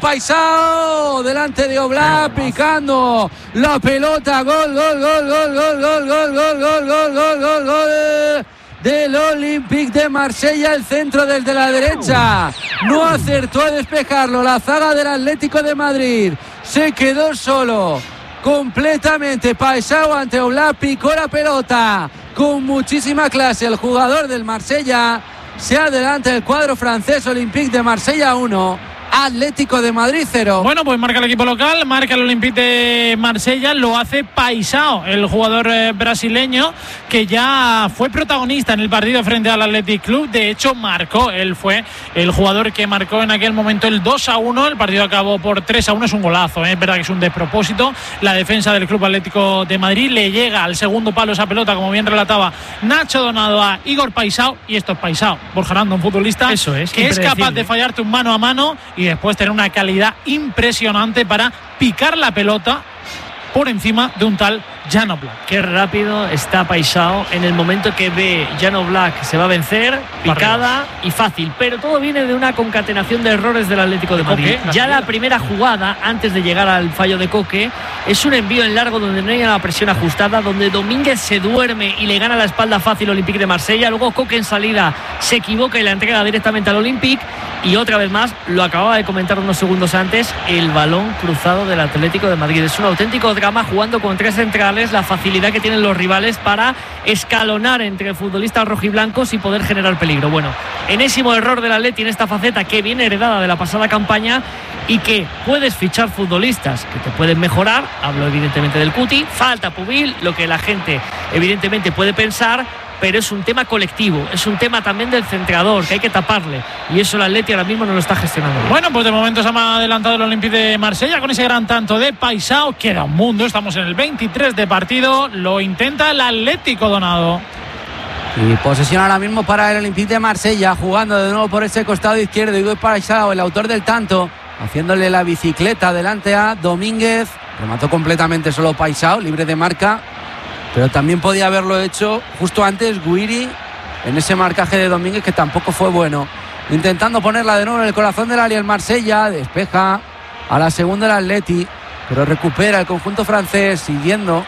Paisao delante de Oblak, picando la pelota. Gol, gol, gol, gol, gol, gol, gol, gol, gol, gol, gol, gol, gol del Olympique de Marsella. El centro desde la derecha, no acertó a despejarlo la zaga del Atlético de Madrid, se quedó solo completamente Paisao ante Oblak, picó la pelota con muchísima clase el jugador del Marsella. Se adelanta el cuadro francés. Olympique de Marsella uno, Atlético de Madrid cero. Bueno, pues marca el equipo local, marca el Olympique de Marsella, lo hace Paisao, el jugador eh, brasileño que ya fue protagonista en el partido frente al Athletic Club. De hecho, marcó, él fue el jugador que marcó en aquel momento el dos a uno. El partido acabó por tres a uno, es un golazo, ¿eh? Es verdad que es un despropósito. La defensa del Club Atlético de Madrid, le llega al segundo palo esa pelota, como bien relataba Nacho Donado, a Igor Paisao, y esto es Paisao, Borja Aranda, un futbolista Eso es, que es capaz de fallarte un mano a mano y después tener una calidad impresionante para picar la pelota por encima de un tal Jan Oblak. Qué rápido está Paisao en el momento que ve Jan Oblak, se va a vencer, picada y fácil, pero todo viene de una concatenación de errores del Atlético de Madrid. Coque, ya la primera jugada, antes de llegar al fallo de Coque, es un envío en largo donde no hay una presión ajustada, donde Domínguez se duerme y le gana la espalda fácil al Olympique de Marsella. Luego Coque en salida se equivoca y la entrega directamente al Olympique. Y otra vez más, lo acababa de comentar unos segundos antes, el balón cruzado del Atlético de Madrid. Es un auténtico drama jugando con tres centrales, la facilidad que tienen los rivales para escalonar entre futbolistas rojiblancos y poder generar peligro. Bueno, enésimo error del Atleti en esta faceta que viene heredada de la pasada campaña y que puedes fichar futbolistas que te pueden mejorar. Hablo evidentemente del Cuti, falta Pubil, lo que la gente evidentemente puede pensar, pero es un tema colectivo, es un tema también del centrador, que hay que taparle, y eso el Atleti ahora mismo no lo está gestionando bien. Bueno, pues de momento se ha adelantado el Olympique de Marsella con ese gran tanto de Paisao. Queda un mundo, estamos en el veintitrés de partido, lo intenta el Atlético, Donado. Y posesión ahora mismo para el Olympique de Marsella, jugando de nuevo por ese costado izquierdo. Igor Paisao, el autor del tanto, haciéndole la bicicleta delante a Domínguez. Remató completamente solo Paisao, libre de marca, pero también podía haberlo hecho justo antes Guiri en ese marcaje de Domínguez, que tampoco fue bueno. Intentando ponerla de nuevo en el corazón del área el Marsella, despeja a la segunda el Atleti, pero recupera el conjunto francés, siguiendo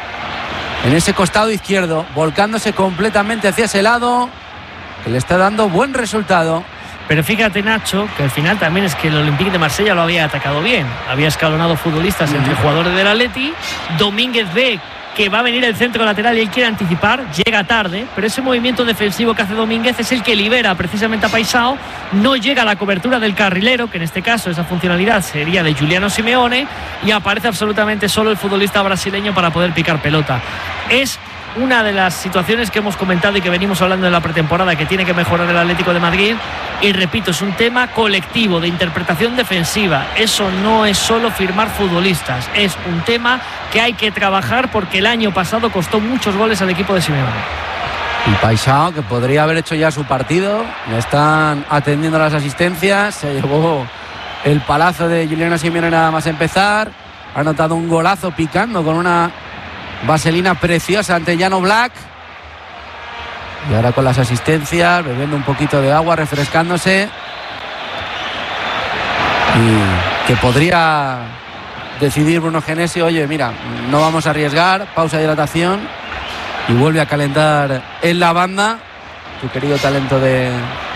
en ese costado izquierdo, volcándose completamente hacia ese lado, que le está dando buen resultado. Pero fíjate, Nacho, que al final también es que el Olympique de Marsella lo había atacado bien, había escalonado futbolistas mm. entre jugadores del Atleti. Domínguez ve que va a venir el centro lateral y él quiere anticipar, llega tarde, pero ese movimiento defensivo que hace Domínguez es el que libera precisamente a Paisao. No llega a la cobertura del carrilero, que en este caso esa funcionalidad sería de Giuliano Simeone, y aparece absolutamente solo el futbolista brasileño para poder picar pelota. Es una de las situaciones que hemos comentado y que venimos hablando en la pretemporada, que tiene que mejorar el Atlético de Madrid, y repito, es un tema colectivo de interpretación defensiva. Eso no es solo firmar futbolistas, es un tema que hay que trabajar, porque el año pasado costó muchos goles al equipo de Simeone. Y Paisao, que podría haber hecho ya su partido, le están atendiendo las asistencias, se llevó el palazo de Giuliano Simeone nada más empezar, ha anotado un golazo picando con una vaselina preciosa ante Jan Oblak. Y ahora con las asistencias, bebiendo un poquito de agua, refrescándose. Y que podría decidir Bruno Genesio, oye, mira, no vamos a arriesgar, pausa de hidratación. Y vuelve a calentar en la banda tu querido talento de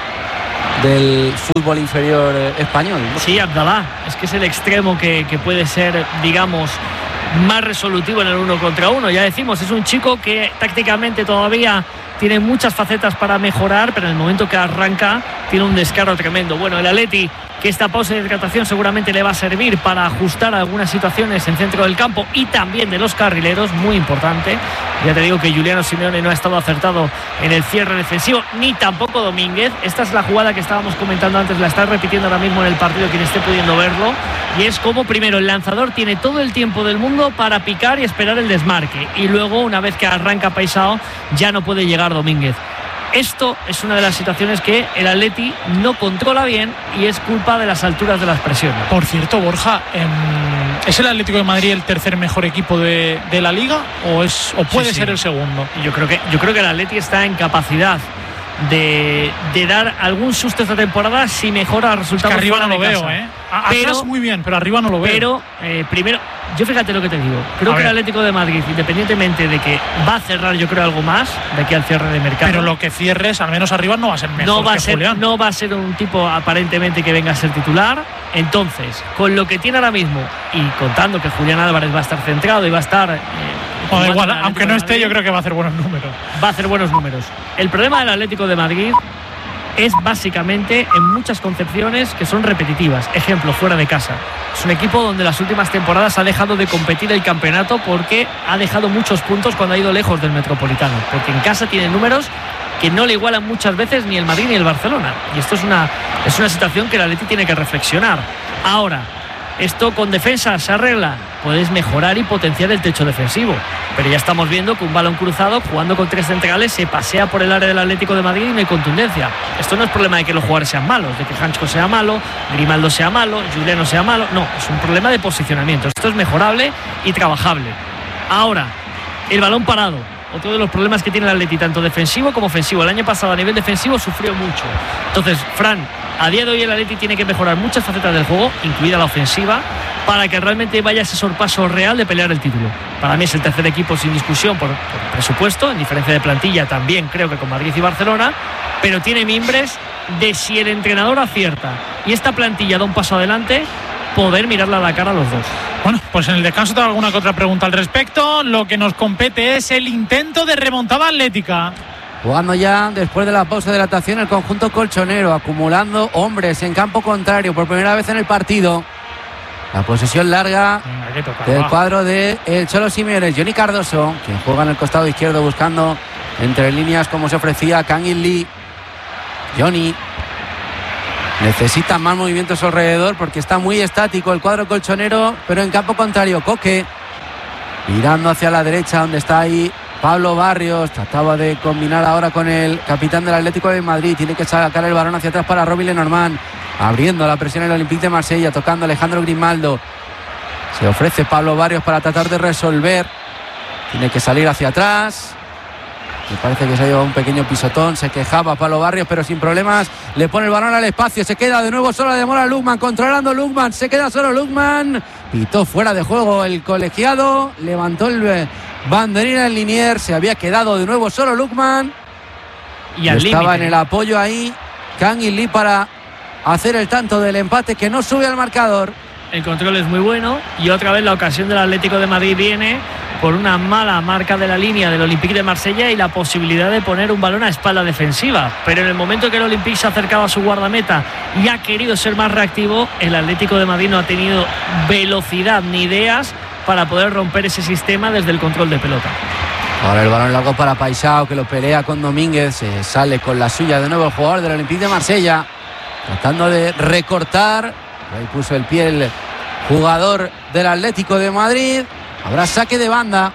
del fútbol inferior español, ¿no? Sí, Abdalá, es que es el extremo que, que puede ser, digamos, más resolutivo en el uno contra uno. Ya decimos, es un chico que tácticamente todavía tiene muchas facetas para mejorar, pero en el momento que arranca tiene un descaro tremendo. Bueno, el Atleti, que esta pausa de hidratación seguramente le va a servir para ajustar algunas situaciones en centro del campo y también de los carrileros, muy importante. Ya te digo que Juliano Simeone no ha estado acertado en el cierre defensivo, ni tampoco Domínguez. Esta es la jugada que estábamos comentando antes, la está repitiendo ahora mismo en el partido quien esté pudiendo verlo, y es como primero el lanzador tiene todo el tiempo del mundo para picar y esperar el desmarque, y luego una vez que arranca Paisao ya no puede llegar Domínguez. Esto es una de las situaciones que el Atleti no controla bien y es culpa de las alturas de las presiones. Por cierto, Borja, ¿es el Atlético de Madrid el tercer mejor equipo de, de la Liga o es o puede sí, sí. ser el segundo? Yo creo que yo creo que el Atleti está en capacidad de, de dar algún susto esta temporada si mejora el resultado. Es que arriba no lo veo, ¿eh? Pero, Atrás muy bien, pero arriba no lo veo. Pero eh, primero, yo fíjate lo que te digo. Creo a que ver. el Atlético de Madrid, independientemente de que va a cerrar, yo creo algo más de aquí al cierre de mercado. Pero lo que cierres, al menos arriba, no va a ser mejor. No va que a ser, Julián. no va a ser un tipo aparentemente que venga a ser titular. Entonces, con lo que tiene ahora mismo y contando que Julián Álvarez va a estar centrado y va a estar. Eh, no, igual, aunque no esté, yo creo que va a hacer buenos números. Va a hacer buenos números. El problema del Atlético de Madrid es básicamente en muchas concepciones que son repetitivas. Ejemplo, fuera de casa. Es un equipo donde las últimas temporadas ha dejado de competir el campeonato porque ha dejado muchos puntos cuando ha ido lejos del Metropolitano. Porque en casa tiene números que no le igualan muchas veces ni el Madrid ni el Barcelona. Y esto es una, es una situación que el Atleti tiene que reflexionar. Ahora, esto con defensa se arregla. Puedes mejorar y potenciar el techo defensivo. Pero ya estamos viendo que un balón cruzado, jugando con tres centrales, se pasea por el área del Atlético de Madrid y no hay contundencia. Esto no es problema de que los jugadores sean malos, de que Hansko sea malo, Grimaldo sea malo, Juliano sea malo. No, es un problema de posicionamiento. Esto es mejorable y trabajable. Ahora, el balón parado. Otro de los problemas que tiene el Atleti, tanto defensivo como ofensivo. El año pasado a nivel defensivo sufrió mucho. Entonces, Fran, a día de hoy el Atleti tiene que mejorar muchas facetas del juego, incluida la ofensiva, para que realmente vaya ese sorpaso real de pelear el título. Para mí es el tercer equipo sin discusión por, por presupuesto, en diferencia de plantilla también creo que con Madrid y Barcelona, pero tiene mimbres de si el entrenador acierta y esta plantilla da un paso adelante, poder mirarla a la cara a los dos. Bueno, pues en el descanso tengo alguna que otra pregunta al respecto. Lo que nos compete es el intento de remontada atlética. Jugando ya después de la pausa de hidratación el conjunto colchonero, acumulando hombres en campo contrario por primera vez en el partido. La posesión larga del cuadro de el Cholo Simeone. Johnny Cardoso, quien juega en el costado izquierdo buscando entre líneas como se ofrecía Kang-in Lee. Johnny necesita más movimientos a su alrededor porque está muy estático el cuadro colchonero, pero en campo contrario Coque mirando hacia la derecha donde está ahí Pablo Barrios. Trataba de combinar ahora con el capitán del Atlético de Madrid. Tiene que sacar el balón hacia atrás para Robbie Lenormand, abriendo la presión en el Olympique de Marsella, tocando Alejandro Grimaldo. Se ofrece Pablo Barrios para tratar de resolver. Tiene que salir hacia atrás. Me parece que se ha llevado un pequeño pisotón. Se quejaba Pablo Barrios, pero sin problemas. Le pone el balón al espacio. Se queda de nuevo solo, demora Lukman. Controlando Lukman. Se queda solo Lukman. Pitó fuera de juego el colegiado. Levantó el banderín en Liniers. Se había quedado de nuevo solo Lukman. Y al estaba límite. en el apoyo ahí Kang-in Lee para hacer el tanto del empate que no sube al marcador. El control es muy bueno y otra vez la ocasión del Atlético de Madrid viene por una mala marca de la línea del Olympique de Marsella y la posibilidad de poner un balón a espalda defensiva. Pero en el momento que el Olympique se acercaba a su guardameta y ha querido ser más reactivo, el Atlético de Madrid no ha tenido velocidad ni ideas para poder romper ese sistema desde el control de pelota. Ahora el balón largo para Paisao, que lo pelea con Domínguez. Se sale con la suya de nuevo el jugador del Olympique de Marsella, tratando de recortar. Ahí puso el pie el jugador del Atlético de Madrid. Habrá saque de banda.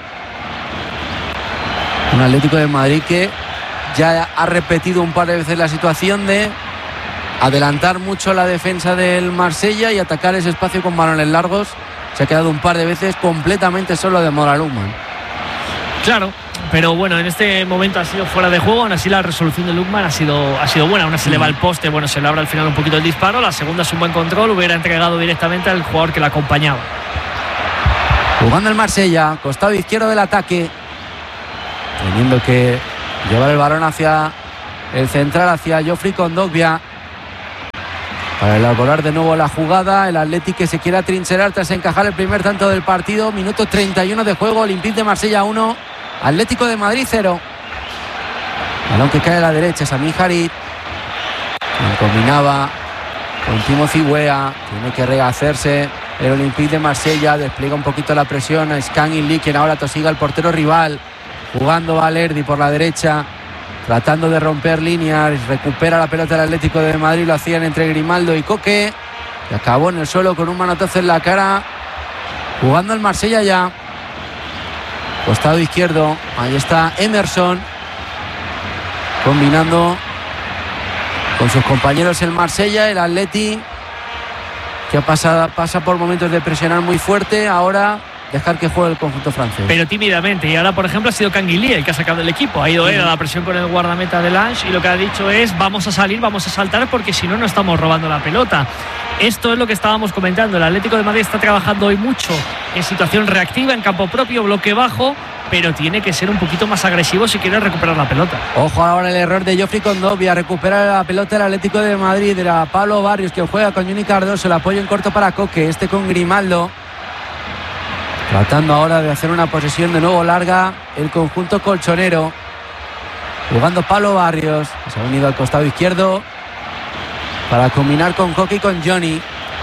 Un Atlético de Madrid que ya ha repetido un par de veces la situación de adelantar mucho la defensa del Marsella y atacar ese espacio con balones largos. Se ha quedado un par de veces completamente solo de Mola Lukman. Claro, pero bueno, en este momento ha sido fuera de juego. Aún así la resolución de Lukman ha sido, ha sido buena. Una se le va el poste, bueno, se le abre al final un poquito el disparo. La segunda es un buen control, hubiera entregado directamente al jugador que la acompañaba. Jugando el Marsella, costado izquierdo del ataque, teniendo que llevar el balón hacia el central, hacia Geoffrey Kondogbia, para elaborar de nuevo la jugada. El Athletic que se quiere atrincherar tras encajar el primer tanto del partido. Minuto treinta y uno de juego. Olympique de Marsella uno, Atlético de Madrid cero. Balón que cae a la derecha, Sami Harit, quien combinaba con Timothy Weah. Tiene que rehacerse el Olympique de Marsella, despliega un poquito la presión a Scangi Lee, quien ahora tosiga el portero rival. Jugando Valerdi por la derecha, tratando de romper líneas, recupera la pelota del Atlético de Madrid. Lo hacían entre Grimaldo y Coque, y acabó en el suelo con un manotazo en la cara. Jugando el Marsella ya, costado izquierdo, ahí está Emerson, combinando con sus compañeros el Marsella. El Atleti que pasa, pasa por momentos de presionar muy fuerte, ahora dejar que juegue el conjunto francés. Pero tímidamente, y ahora por ejemplo ha sido Canguilí el que ha sacado el equipo. Ha ido él a la presión con el guardameta de Lange y lo que ha dicho es: vamos a salir, vamos a saltar, porque si no, no estamos robando la pelota. Esto es lo que estábamos comentando. El Atlético de Madrid está trabajando hoy mucho en situación reactiva, en campo propio, bloque bajo, pero tiene que ser un poquito más agresivo si quiere recuperar la pelota. Ojo ahora el error de Geoffrey Kondogbia, recupera la pelota del Atlético de Madrid. Era Pablo Barrios que juega con Johnny Cardoso, el apoyo en corto para Coque, este con Grimaldo, tratando ahora de hacer una posesión de nuevo larga el conjunto colchonero. Jugando Pablo Barrios, que se ha unido al costado izquierdo para combinar con Coque y con Johnny.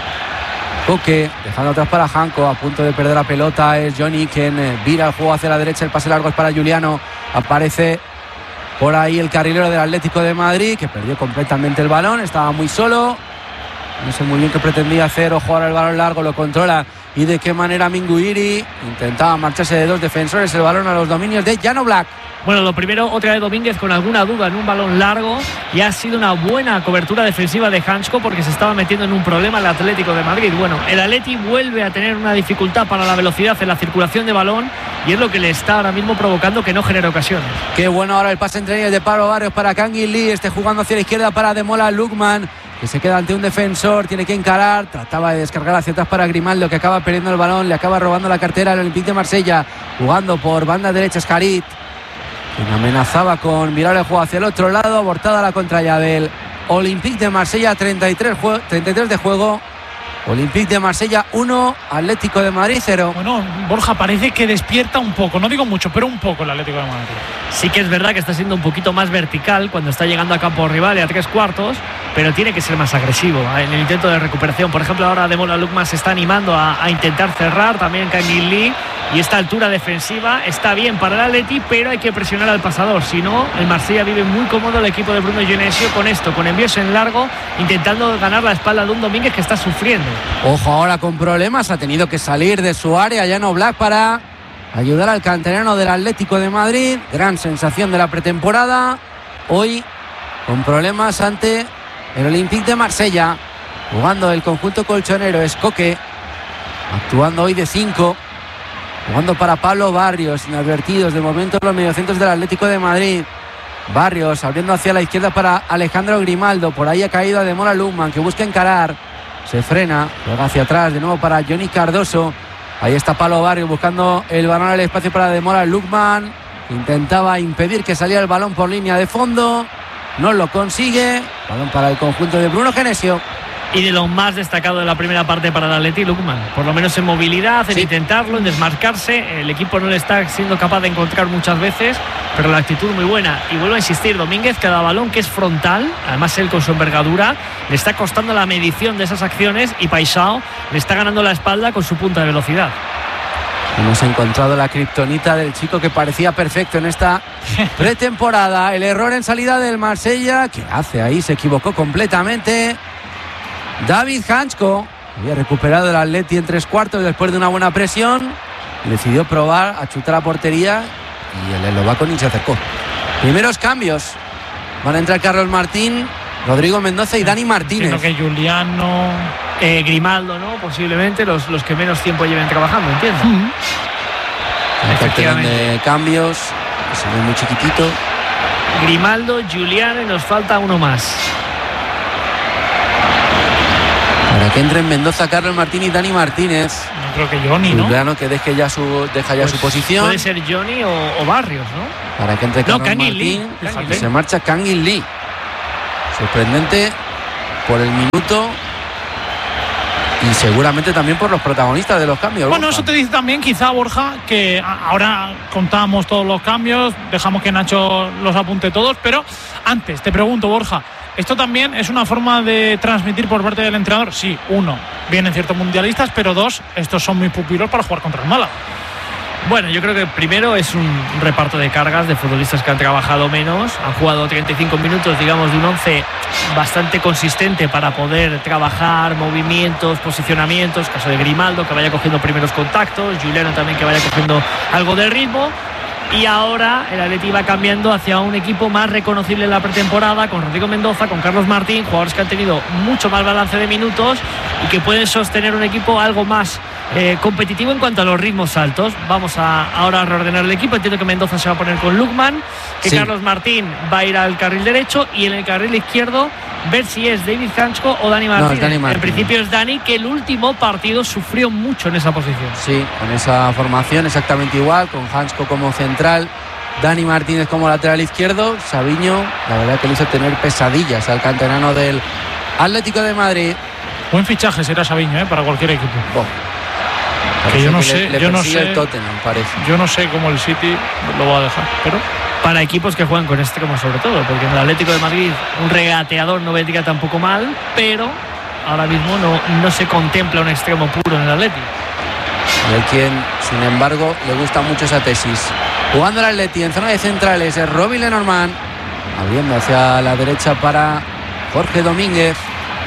Coque dejando atrás para Janko, a punto de perder la pelota es Johnny, quien eh, vira el juego hacia la derecha. El pase largo es para Juliano. Aparece por ahí el carrilero del Atlético de Madrid, que perdió completamente el balón, estaba muy solo, no sé muy bien qué pretendía hacer. Ojo ahora el balón largo, lo controla y de qué manera Minguiri. Intentaba marcharse de dos defensores, el balón a los dominios de Jan Oblak. Bueno, lo primero, otra vez Domínguez con alguna duda en un balón largo, y ha sido una buena cobertura defensiva de Hansko, porque se estaba metiendo en un problema el Atlético de Madrid. Bueno, el Atleti vuelve a tener una dificultad para la velocidad en la circulación de balón, y es lo que le está ahora mismo provocando que no genere ocasiones. Qué bueno ahora el pase entre líneas de Pablo Barrios para Canguilí Lee, este jugando hacia la izquierda para Demola Lukman, que se queda ante un defensor, tiene que encarar, trataba de descargar hacia atrás para Grimaldo, que acaba perdiendo el balón, le acaba robando la cartera al Olympique de Marsella. Jugando por banda derecha es Harit, quien amenazaba con mirar el juego hacia el otro lado. Abortada la contrallave del Olympique de Marsella. treinta y tres de juego. Olympique de Marsella uno, Atlético de Madrid cero. Bueno, Borja, parece que despierta un poco, no digo mucho, pero un poco el Atlético de Madrid. Sí que es verdad que está siendo un poquito más vertical cuando está llegando a campo rival y a tres cuartos, pero tiene que ser más agresivo en el intento de recuperación. Por ejemplo, ahora Demola Lukman se está animando a, a intentar cerrar, también Canguilí, y esta altura defensiva está bien para el Atleti, pero hay que presionar al pasador. Si no, el Marsella vive muy cómodo el equipo de Bruno Genesio con esto, con envíos en largo, intentando ganar la espalda de un Domínguez que está sufriendo. Ojo ahora con problemas, ha tenido que salir de su área Jan Oblak para ayudar al canterano del Atlético de Madrid. Gran sensación de la pretemporada, hoy con problemas ante el Olympique de Marsella. Jugando el conjunto colchonero es Coque, actuando hoy de cinco, jugando para Pablo Barrios, inadvertidos de momento los mediocentros del Atlético de Madrid. Barrios abriendo hacia la izquierda para Alejandro Grimaldo, por ahí ha caído a Demola Lukman, que busca encarar, se frena, juega hacia atrás de nuevo para Johnny Cardoso. Ahí está Pablo Barrios buscando el balón al espacio para Demola Lukman, intentaba impedir que saliera el balón por línea de fondo, no lo consigue. Balón para el conjunto de Bruno Genesio. Y de lo más destacado de la primera parte para el Atleti, Lukman, por lo menos en movilidad, en sí. intentarlo, en desmarcarse. El equipo no le está siendo capaz de encontrar muchas veces, pero la actitud muy buena. Y vuelvo a insistir, Domínguez, cada balón que es frontal, además él con su envergadura, le está costando la medición de esas acciones, y Paixão le está ganando la espalda con su punta de velocidad. Hemos encontrado la kriptonita del chico que parecía perfecto en esta pretemporada. El error en salida del Marsella, que hace ahí, se equivocó completamente. David Hansko había recuperado el Atleti en tres cuartos después de una buena presión. Decidió probar a chutar a portería y el eslovaco ni se acercó. Primeros cambios. Van a entrar Carlos Martín, Rodrigo Mendoza y Dani Martínez. Entiendo que Juliano, eh, Grimaldo, ¿no? Posiblemente los, los que menos tiempo lleven trabajando, entiendo. Uh-huh. Efectivamente. De cambios. que se ve muy chiquitito. Grimaldo, Julián, y nos falta uno más. Para que entren Mendoza, Carlos Martín y Dani Martínez. No creo que Johnny, ¿no? Juliano que deje ya su, deja ya Pues su posición. Puede ser Johnny o, o Barrios, ¿no? Para que entre No, Carlos Kangin Martín. Lee. Y Fíjate. se marcha Kangin Lee. Sorprendente por el minuto y seguramente también por los protagonistas de los cambios. Bueno, Borja. eso te dice también quizá, Borja, que a- ahora contamos todos los cambios, dejamos que Nacho los apunte todos, pero antes te pregunto, Borja, ¿esto también es una forma de transmitir por parte del entrenador? Sí, uno, vienen ciertos mundialistas, pero dos, estos son muy pupilos para jugar contra el Málaga. Bueno, yo creo que primero es un reparto de cargas de futbolistas que han trabajado menos, han jugado treinta y cinco minutos, digamos, de un once bastante consistente para poder trabajar movimientos, posicionamientos, caso de Grimaldo, que vaya cogiendo primeros contactos, Juliano también que vaya cogiendo algo de ritmo. Y ahora el Atleti va cambiando hacia un equipo más reconocible en la pretemporada, con Rodrigo Mendoza, con Carlos Martín, jugadores que han tenido mucho más balance de minutos y que pueden sostener un equipo algo más eh, competitivo en cuanto a los ritmos altos. Vamos a ahora a reordenar el equipo. Entiendo que Mendoza se va a poner con Lukman, que Sí. Carlos Martín va a ir al carril derecho y en el carril izquierdo ver si es David Hansko o Dani Martín. es Dani Martín. En principio es Dani, que el último partido sufrió mucho en esa posición. Sí, con esa formación exactamente igual, con Hansko como central, Dani Martínez como lateral izquierdo, Sabiño, la verdad que le hizo tener pesadillas al canterano del Atlético de Madrid. Buen fichaje será Sabiño, ¿eh? Para cualquier equipo. Oh, Que yo no parece sé, le, le yo no persigue sé. el Tottenham, parece. Yo no sé cómo el City lo va a dejar, pero Para equipos que juegan con extremos sobre todo, porque en el Atlético de Madrid un regateador no vendría tampoco mal, pero ahora mismo no, no se contempla un extremo puro en el Atlético. Y hay quien, sin embargo, le gusta mucho esa tesis. Jugando el Atleti en zona de centrales es Robin Lenormand, abriendo hacia la derecha para Jorge Domínguez.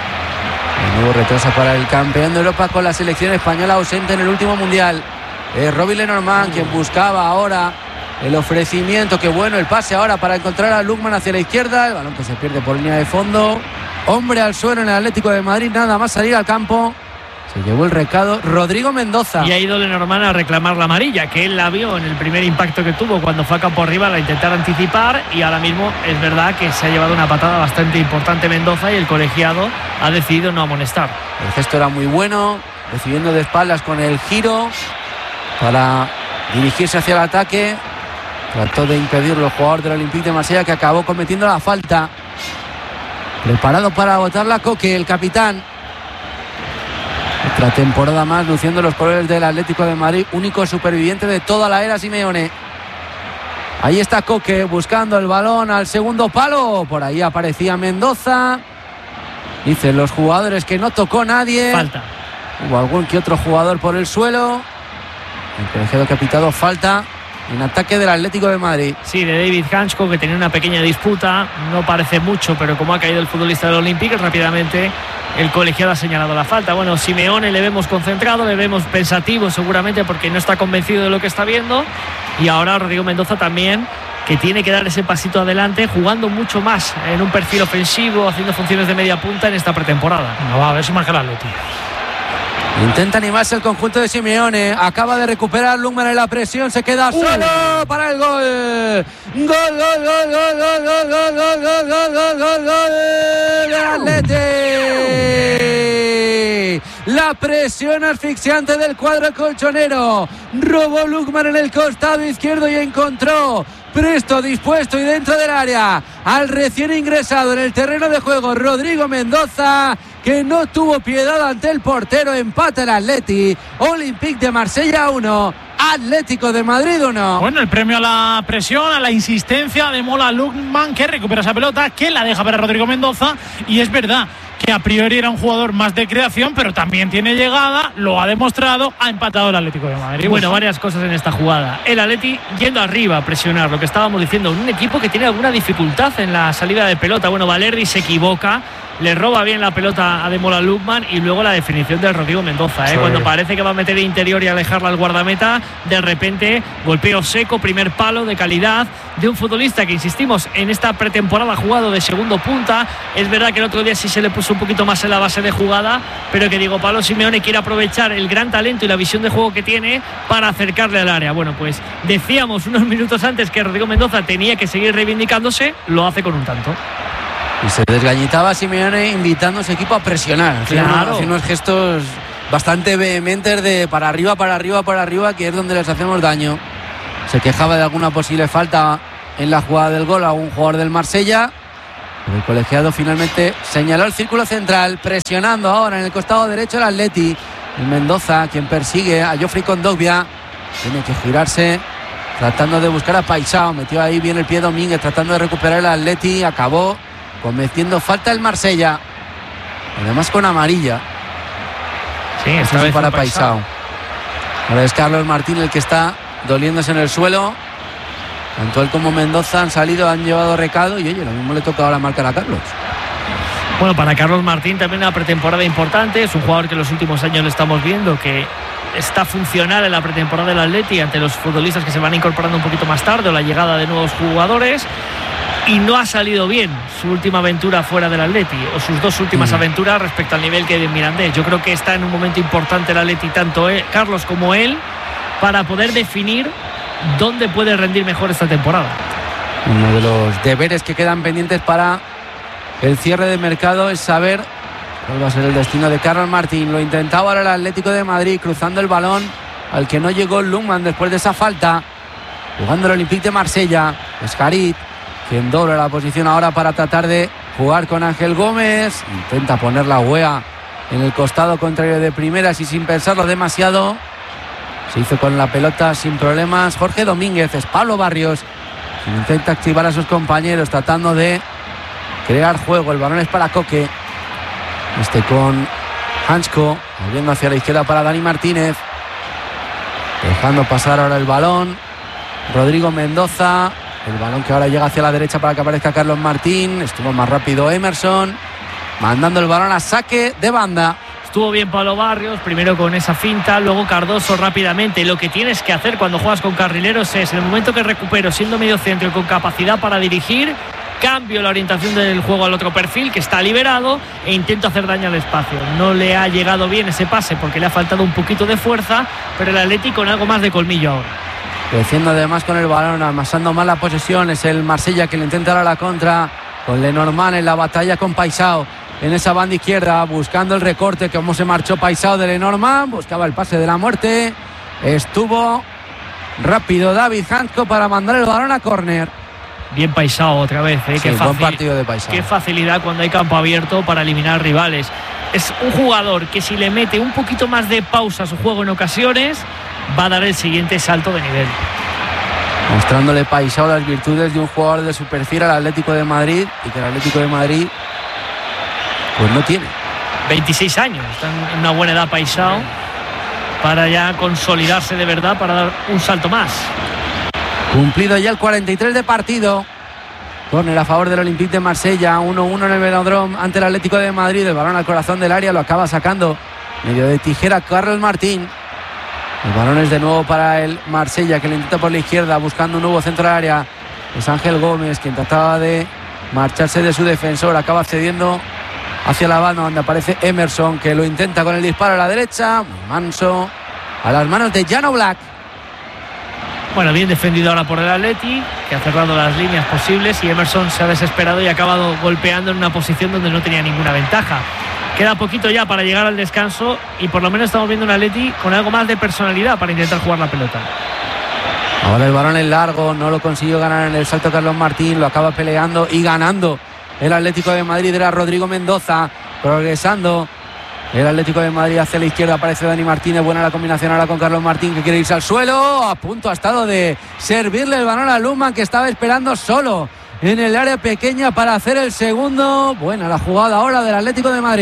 De nuevo retrasa para el campeón de Europa con la selección española ausente en el último mundial. Es Robin Lenormand quien buscaba ahora el ofrecimiento. Qué bueno el pase ahora para encontrar a Lukman hacia la izquierda. El balón que se pierde por línea de fondo. Hombre al suelo en el Atlético de Madrid, nada más salir al campo. Se llevó el recado Rodrigo Mendoza. Y ha ido Lenormand a reclamar la amarilla, que él la vio en el primer impacto que tuvo cuando fue a campo arriba a intentar anticipar, y ahora mismo es verdad que se ha llevado una patada bastante importante Mendoza y el colegiado ha decidido no amonestar. El gesto era muy bueno, recibiendo de espaldas con el giro para dirigirse hacia el ataque. Trató de impedirlo el jugador del Olympique de Marsella, que acabó cometiendo la falta. Preparado para botarla Coque, el capitán. Otra temporada más luciendo los colores del Atlético de Madrid, único superviviente de toda la era Simeone. Ahí está Coque buscando el balón al segundo palo. Por ahí aparecía Mendoza. Dicen los jugadores que no tocó nadie. Falta. Hubo algún que otro jugador por el suelo. El colegiado que ha pitado falta en ataque del Atlético de Madrid. Sí, de David Hansko, que tenía una pequeña disputa. No parece mucho, pero como ha caído el futbolista del Olympique, rápidamente el colegiado ha señalado la falta. Bueno, Simeone le vemos concentrado, le vemos pensativo seguramente porque no está convencido de lo que está viendo. Y ahora Rodrigo Mendoza también, que tiene que dar ese pasito adelante, jugando mucho más en un perfil ofensivo, haciendo funciones de media punta en esta pretemporada. no va a ver si marca el Atleti. Intenta animarse el conjunto de Simeone. Acaba de recuperar Lukman en la presión. Se queda solo para el gol. Gol, gol, gol, gol, gol, gol, gol, gol, gol, gol, gol, gol, gol del Atleti. La presión asfixiante del cuadro colchonero. Robó Lukman en el costado izquierdo y encontró presto, dispuesto y dentro del área al recién ingresado en el terreno de juego Rodrigo Mendoza, que no tuvo piedad ante el portero. Empata el Atleti. Olympique de Marsella uno, Atlético de Madrid uno. Bueno, el premio a la presión, a la insistencia de Mola Lukman, que recupera esa pelota, que la deja para Rodrigo Mendoza. Y es verdad que a priori era un jugador más de creación, pero también tiene llegada, lo ha demostrado, ha empatado el Atlético de Madrid. Bueno, varias cosas en esta jugada. El Atleti yendo arriba a presionar, lo que estábamos diciendo, un equipo que tiene alguna dificultad en la salida de pelota. Bueno, Valerdi se equivoca le roba bien la pelota a Demola Lookman y luego la definición de Rodrigo Mendoza, ¿eh? Sí. Cuando parece que va a meter el interior y alejarla al guardameta, de repente golpeo seco, primer palo de calidad de un futbolista que, insistimos, en esta pretemporada ha jugado de segundo punta. Es verdad que el otro día sí se le puso un poquito más en la base de jugada, pero que Diego Pablo Simeone quiere aprovechar el gran talento y la visión de juego que tiene para acercarle al área. Bueno, pues decíamos unos minutos antes que Rodrigo Mendoza tenía que seguir reivindicándose, lo hace con un tanto. Y se desgañitaba Simeone invitando a su equipo a presionar, claro. Haciendo unos gestos bastante vehementes de para arriba, para arriba, para arriba, que es donde les hacemos daño. Se quejaba de alguna posible falta en la jugada del gol a un jugador del Marsella. El colegiado finalmente señaló el círculo central, presionando ahora en el costado derecho el Atleti. El Mendoza, quien persigue a Geoffrey Kondogbia, tiene que girarse tratando de buscar a Paisao. Metió ahí bien el pie Domínguez tratando de recuperar el Atleti. Acabó cometiendo falta el Marsella, además con amarilla. Sí, esta vez para Paisao. Ahora es Carlos Martín el que está doliéndose en el suelo. Tanto él como Mendoza han salido, han llevado recado y oye, lo mismo le toca ahora marcar a Carlos. Bueno, para Carlos Martín también una pretemporada importante. Es un jugador que en los últimos años le estamos viendo que está funcional en la pretemporada del Atleti ante los futbolistas que se van incorporando un poquito más tarde o la llegada de nuevos jugadores. Y no ha salido bien su última aventura fuera del Atleti, o sus dos últimas mm. aventuras respecto al nivel que de Mirandés. Yo creo que está en un momento importante el Atleti, tanto él, Carlos como él, para poder definir dónde puede rendir mejor esta temporada. Uno de los deberes que quedan pendientes para el cierre de mercado es saber cuál va a ser el destino de Carlos Martín. Lo intentaba ahora el Atlético de Madrid, cruzando el balón al que no llegó Lungman después de esa falta, jugando el Olympique de Marsella. Es Harit quien dobla la posición ahora para tratar de jugar con Ángel Gómez. Intenta poner la huea en el costado contrario de primeras y sin pensarlo demasiado. Se hizo con la pelota sin problemas Jorge Domínguez. Es Pablo Barrios quien intenta activar a sus compañeros tratando de crear juego. El balón es para Coque. Este con Hansko, volviendo hacia la izquierda para Dani Martínez. Dejando pasar ahora el balón Rodrigo Mendoza. El balón que ahora llega hacia la derecha para que aparezca Carlos Martín. Estuvo más rápido Emerson, mandando el balón a saque de banda. Estuvo bien Pablo Barrios, primero con esa finta, luego Cardoso rápidamente. Lo que tienes que hacer cuando juegas con carrileros es, en el momento que recupero siendo medio centro y con capacidad para dirigir, cambio la orientación del juego al otro perfil que está liberado e intento hacer daño al espacio. No le ha llegado bien ese pase porque le ha faltado un poquito de fuerza, pero el Atleti con algo más de colmillo ahora. Creciendo además con el balón, amasando mal la posesión. Es el Marsella que le intenta dar a la contra con Lenormand en la batalla con Paisao en esa banda izquierda, buscando el recorte. Cómo se marchó Paisao de Lenormand, buscaba el pase de la muerte. Estuvo rápido David Hansko para mandar el balón a córner. Bien Paisao otra vez, ¿eh? Sí, qué, buen facil- partido de Paisao. Qué facilidad cuando hay campo abierto para eliminar rivales. Es un jugador que, si le mete un poquito más de pausa a su juego en ocasiones, va a dar el siguiente salto de nivel. Mostrándole Paisao las virtudes de un jugador de su perfil al Atlético de Madrid, y que el Atlético de Madrid pues no tiene. veintiséis años, está en una buena edad Paisao para ya consolidarse de verdad, para dar un salto más. Cumplido ya el cuarenta y tres de partido. Córner a favor del Olympique de Marsella, uno uno en el Velodrome ante el Atlético de Madrid. El balón al corazón del área, lo acaba sacando medio de tijera Carlos Martín. El balón es de nuevo para el Marsella, que le intenta por la izquierda buscando un nuevo centro del área. Es Ángel Gómez quien trataba de marcharse de su defensor, acaba cediendo hacia la banda donde aparece Emerson, que lo intenta con el disparo a la derecha. Manso a las manos de Jan Oblak. Bueno, bien defendido ahora por el Atleti, que ha cerrado las líneas posibles, y Emerson se ha desesperado y ha acabado golpeando en una posición donde no tenía ninguna ventaja. Queda poquito ya para llegar al descanso y por lo menos estamos viendo un Atleti con algo más de personalidad para intentar jugar la pelota. Ahora el balón es largo, no lo consiguió ganar en el salto Carlos Martín, lo acaba peleando y ganando el Atlético de Madrid. Era Rodrigo Mendoza progresando. El Atlético de Madrid hacia la izquierda, aparece Dani Martínez. Buena la combinación ahora con Carlos Martín, que quiere irse al suelo. A punto ha estado de servirle el balón a Lungman, que estaba esperando solo en el área pequeña para hacer el segundo. Buena la jugada ahora del Atlético de Madrid.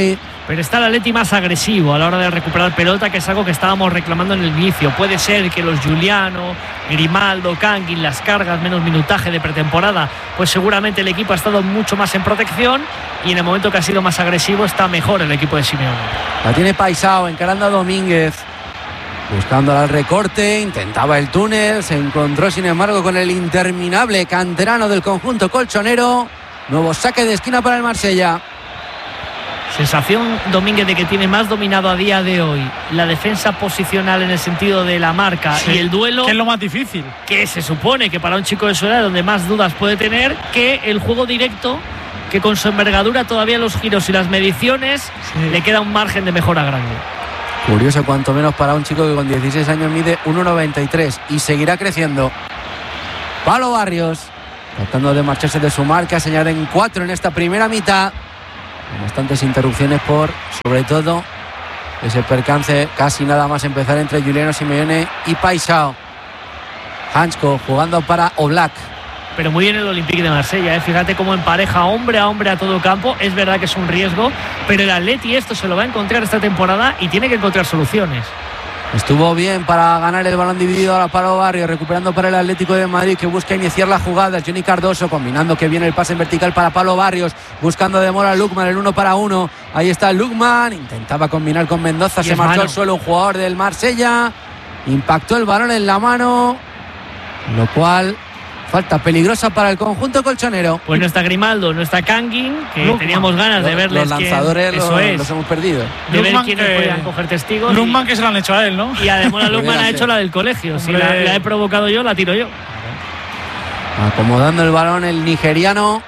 pero está el Atleti más agresivo a la hora de recuperar pelota, que es algo que estábamos reclamando en el inicio. Puede ser que los Giuliano, Grimaldo, Kangin, las cargas, menos minutaje de pretemporada, pues seguramente el equipo ha estado mucho más en protección, y en el momento que ha sido más agresivo está mejor el equipo de Simeone. La tiene Paisao, encarando a Domínguez, buscando al recorte, intentaba el túnel, se encontró sin embargo con el interminable canterano del conjunto colchonero. Nuevo saque de esquina para el Marsella. Sensación, Domínguez, de que tiene más dominado a día de hoy la defensa posicional en el sentido de la marca, sí, y el duelo, que es lo más difícil, que se supone que para un chico de su edad donde más dudas puede tener, que el juego directo, que con su envergadura todavía los giros y las mediciones, sí, le queda un margen de mejora grande. Curioso, cuanto menos para un chico que con dieciséis años mide uno noventa y tres y seguirá creciendo. Pablo Barrios tratando de marcharse de su marca, se añaden cuatro en esta primera mitad, con bastantes interrupciones por, sobre todo, ese percance casi nada más empezar entre Giuliano Simeone y Paisao. Hansko jugando para Oblak. Pero muy bien el Olympique de Marsella, ¿eh? Fíjate cómo empareja hombre a hombre a todo campo. Es verdad que es un riesgo, pero el Atleti esto se lo va a encontrar esta temporada y tiene que encontrar soluciones. Estuvo bien para ganar el balón dividido a Pablo Barrios, recuperando para el Atlético de Madrid, que busca iniciar la jugada. Johnny Cardoso combinando, que viene el pase en vertical para Pablo Barrios, buscando de mora a Lukman, el uno para uno. Ahí está Lukman, intentaba combinar con Mendoza, se marchó al suelo un jugador del Marsella, impactó el balón en la mano, lo cual falta peligrosa para el conjunto colchonero. Pues no está Grimaldo, no está Kangin, que Lukman, teníamos ganas de verles. Los lanzadores quién, los, es, los hemos perdido. De Lukman, ver quiénes podían coger testigos. Lukman, y, que se lo han hecho a él, ¿no? Y además la Lukman ha hecho la del colegio. Si la, la he provocado yo, la tiro yo. Acomodando el balón el nigeriano.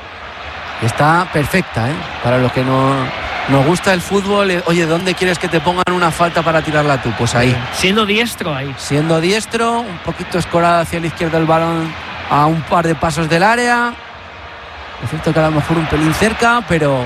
Está perfecta, ¿eh? Para los que no nos gusta el fútbol. Oye, ¿dónde quieres que te pongan una falta para tirarla tú? Pues ahí. Siendo diestro ahí. Siendo diestro, un poquito escorada hacia la izquierda el balón, a un par de pasos del área. Es cierto que a lo mejor un pelín cerca, pero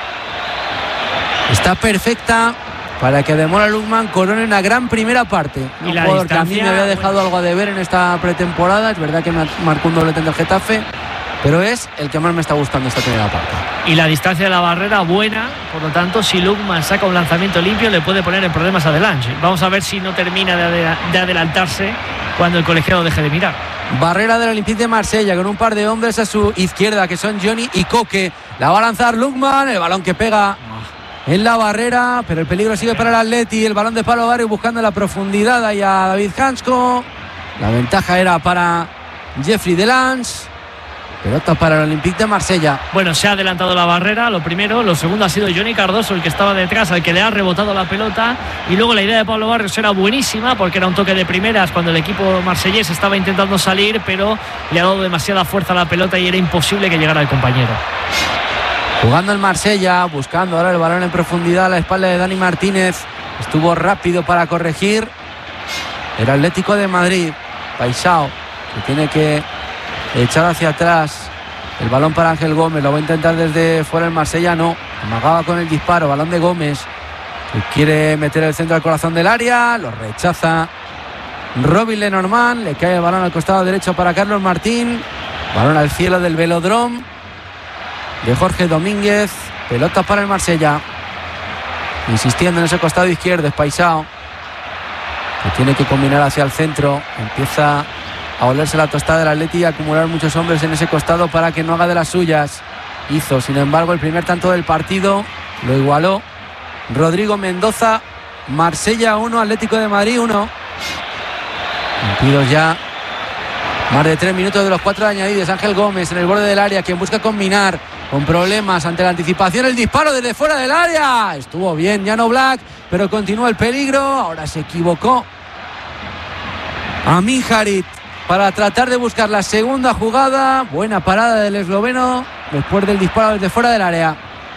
está perfecta para que Demora Lukman corone una gran primera parte. Y un la jugador que a mí me había dejado bueno. algo a deber en esta pretemporada. Es verdad que me marcó un doblete del Getafe, pero es el que más me está gustando esta primera parte. Y la distancia de la barrera buena, por lo tanto, si Lukman saca un lanzamiento limpio, le puede poner en problemas adelante. Vamos a ver si no termina de, adela- de adelantarse cuando el colegiado deje de mirar. Barrera del Olympique de Marsella con un par de hombres a su izquierda, que son Johnny y Coque. La va a lanzar Lukman, el balón que pega en la barrera, pero el peligro sigue para el Atleti. El balón de Pablo Barrios buscando la profundidad ahí a David Hansko. La ventaja era para Jeffrey Delance. Pelota para el Olympique de Marsella. Bueno, se ha adelantado la barrera, lo primero. Lo segundo ha sido Johnny Cardoso, el que estaba detrás, al que le ha rebotado la pelota. Y luego la idea de Pablo Barrios era buenísima, porque era un toque de primeras cuando el equipo marsellés estaba intentando salir, pero le ha dado demasiada fuerza a la pelota y era imposible que llegara el compañero. Jugando el Marsella, buscando ahora el balón en profundidad a la espalda de Dani Martínez. Estuvo rápido para corregir el Atlético de Madrid. Paisao, que tiene que echar hacia atrás el balón para Ángel Gómez. Lo va a intentar desde fuera el Marsella, no. Amagaba con el disparo, balón de Gómez, que quiere meter el centro al corazón del área. Lo rechaza Robin Lenormand. Le cae el balón al costado derecho para Carlos Martín. Balón al cielo del Velodrome de Jorge Domínguez. Pelota para el Marsella, insistiendo en ese costado izquierdo. Es Paisao, que tiene que combinar hacia el centro. Empieza a olerse la tostada del Atleti y a acumular muchos hombres en ese costado para que no haga de las suyas. Hizo, sin embargo, el primer tanto del partido. Lo igualó Rodrigo Mendoza. Marsella uno, Atlético de Madrid uno. Cumplidos ya más de tres minutos de los cuatro añadidos. Ángel Gómez en el borde del área, quien busca combinar, con problemas ante la anticipación. El disparo desde fuera del área. Estuvo bien Jan Oblak, pero continúa el peligro. Ahora se equivocó Amin Harit para tratar de buscar la segunda jugada. Buena parada del esloveno después del disparo desde fuera del área.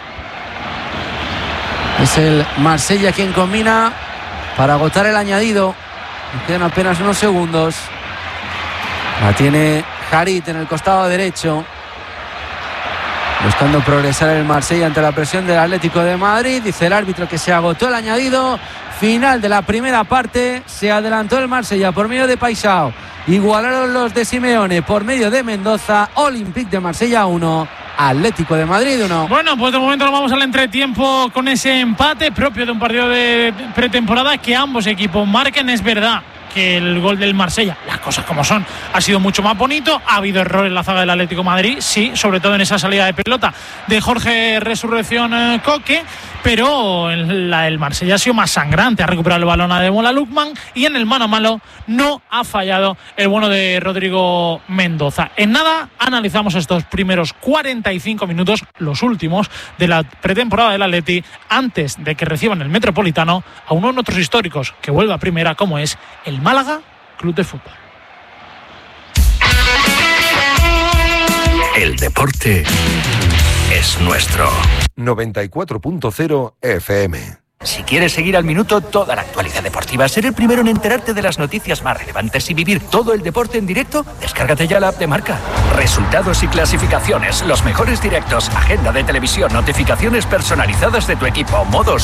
Es el Marsella quien combina para agotar el añadido. Nos quedan apenas unos segundos. La tiene Harit en el costado derecho, buscando progresar el Marsella ante la presión del Atlético de Madrid. Dice el árbitro que se agotó el añadido. Final de la primera parte. Se adelantó el Marsella por medio de Paisao. Igualaron los de Simeone por medio de Mendoza. Olympique de Marsella uno, Atlético de Madrid uno. Bueno, pues de momento nos vamos al entretiempo con ese empate propio de un partido de pretemporada que ambos equipos marquen. Es verdad que el gol del Marsella, las cosas como son, ha sido mucho más bonito. Ha habido errores en la zaga del Atlético de Madrid, sí, sobre todo en esa salida de pelota de Jorge Resurrección eh, Coque, pero el, la, el Marsella ha sido más sangrante, ha recuperado el balón a Demola Lukman y en el mano a mano no ha fallado el bueno de Rodrigo Mendoza. En nada analizamos estos primeros cuarenta y cinco minutos, los últimos de la pretemporada del Atleti, antes de que reciban el Metropolitano a uno de nuestros históricos que vuelve a primera, como es el Málaga Club de Fútbol. El deporte es nuestro. noventa y cuatro punto cero F M. Si quieres seguir al minuto toda la actualidad deportiva, ser el primero en enterarte de las noticias más relevantes y vivir todo el deporte en directo, descárgate ya la app de Marca. Resultados y clasificaciones, los mejores directos, agenda de televisión, notificaciones personalizadas de tu equipo, modos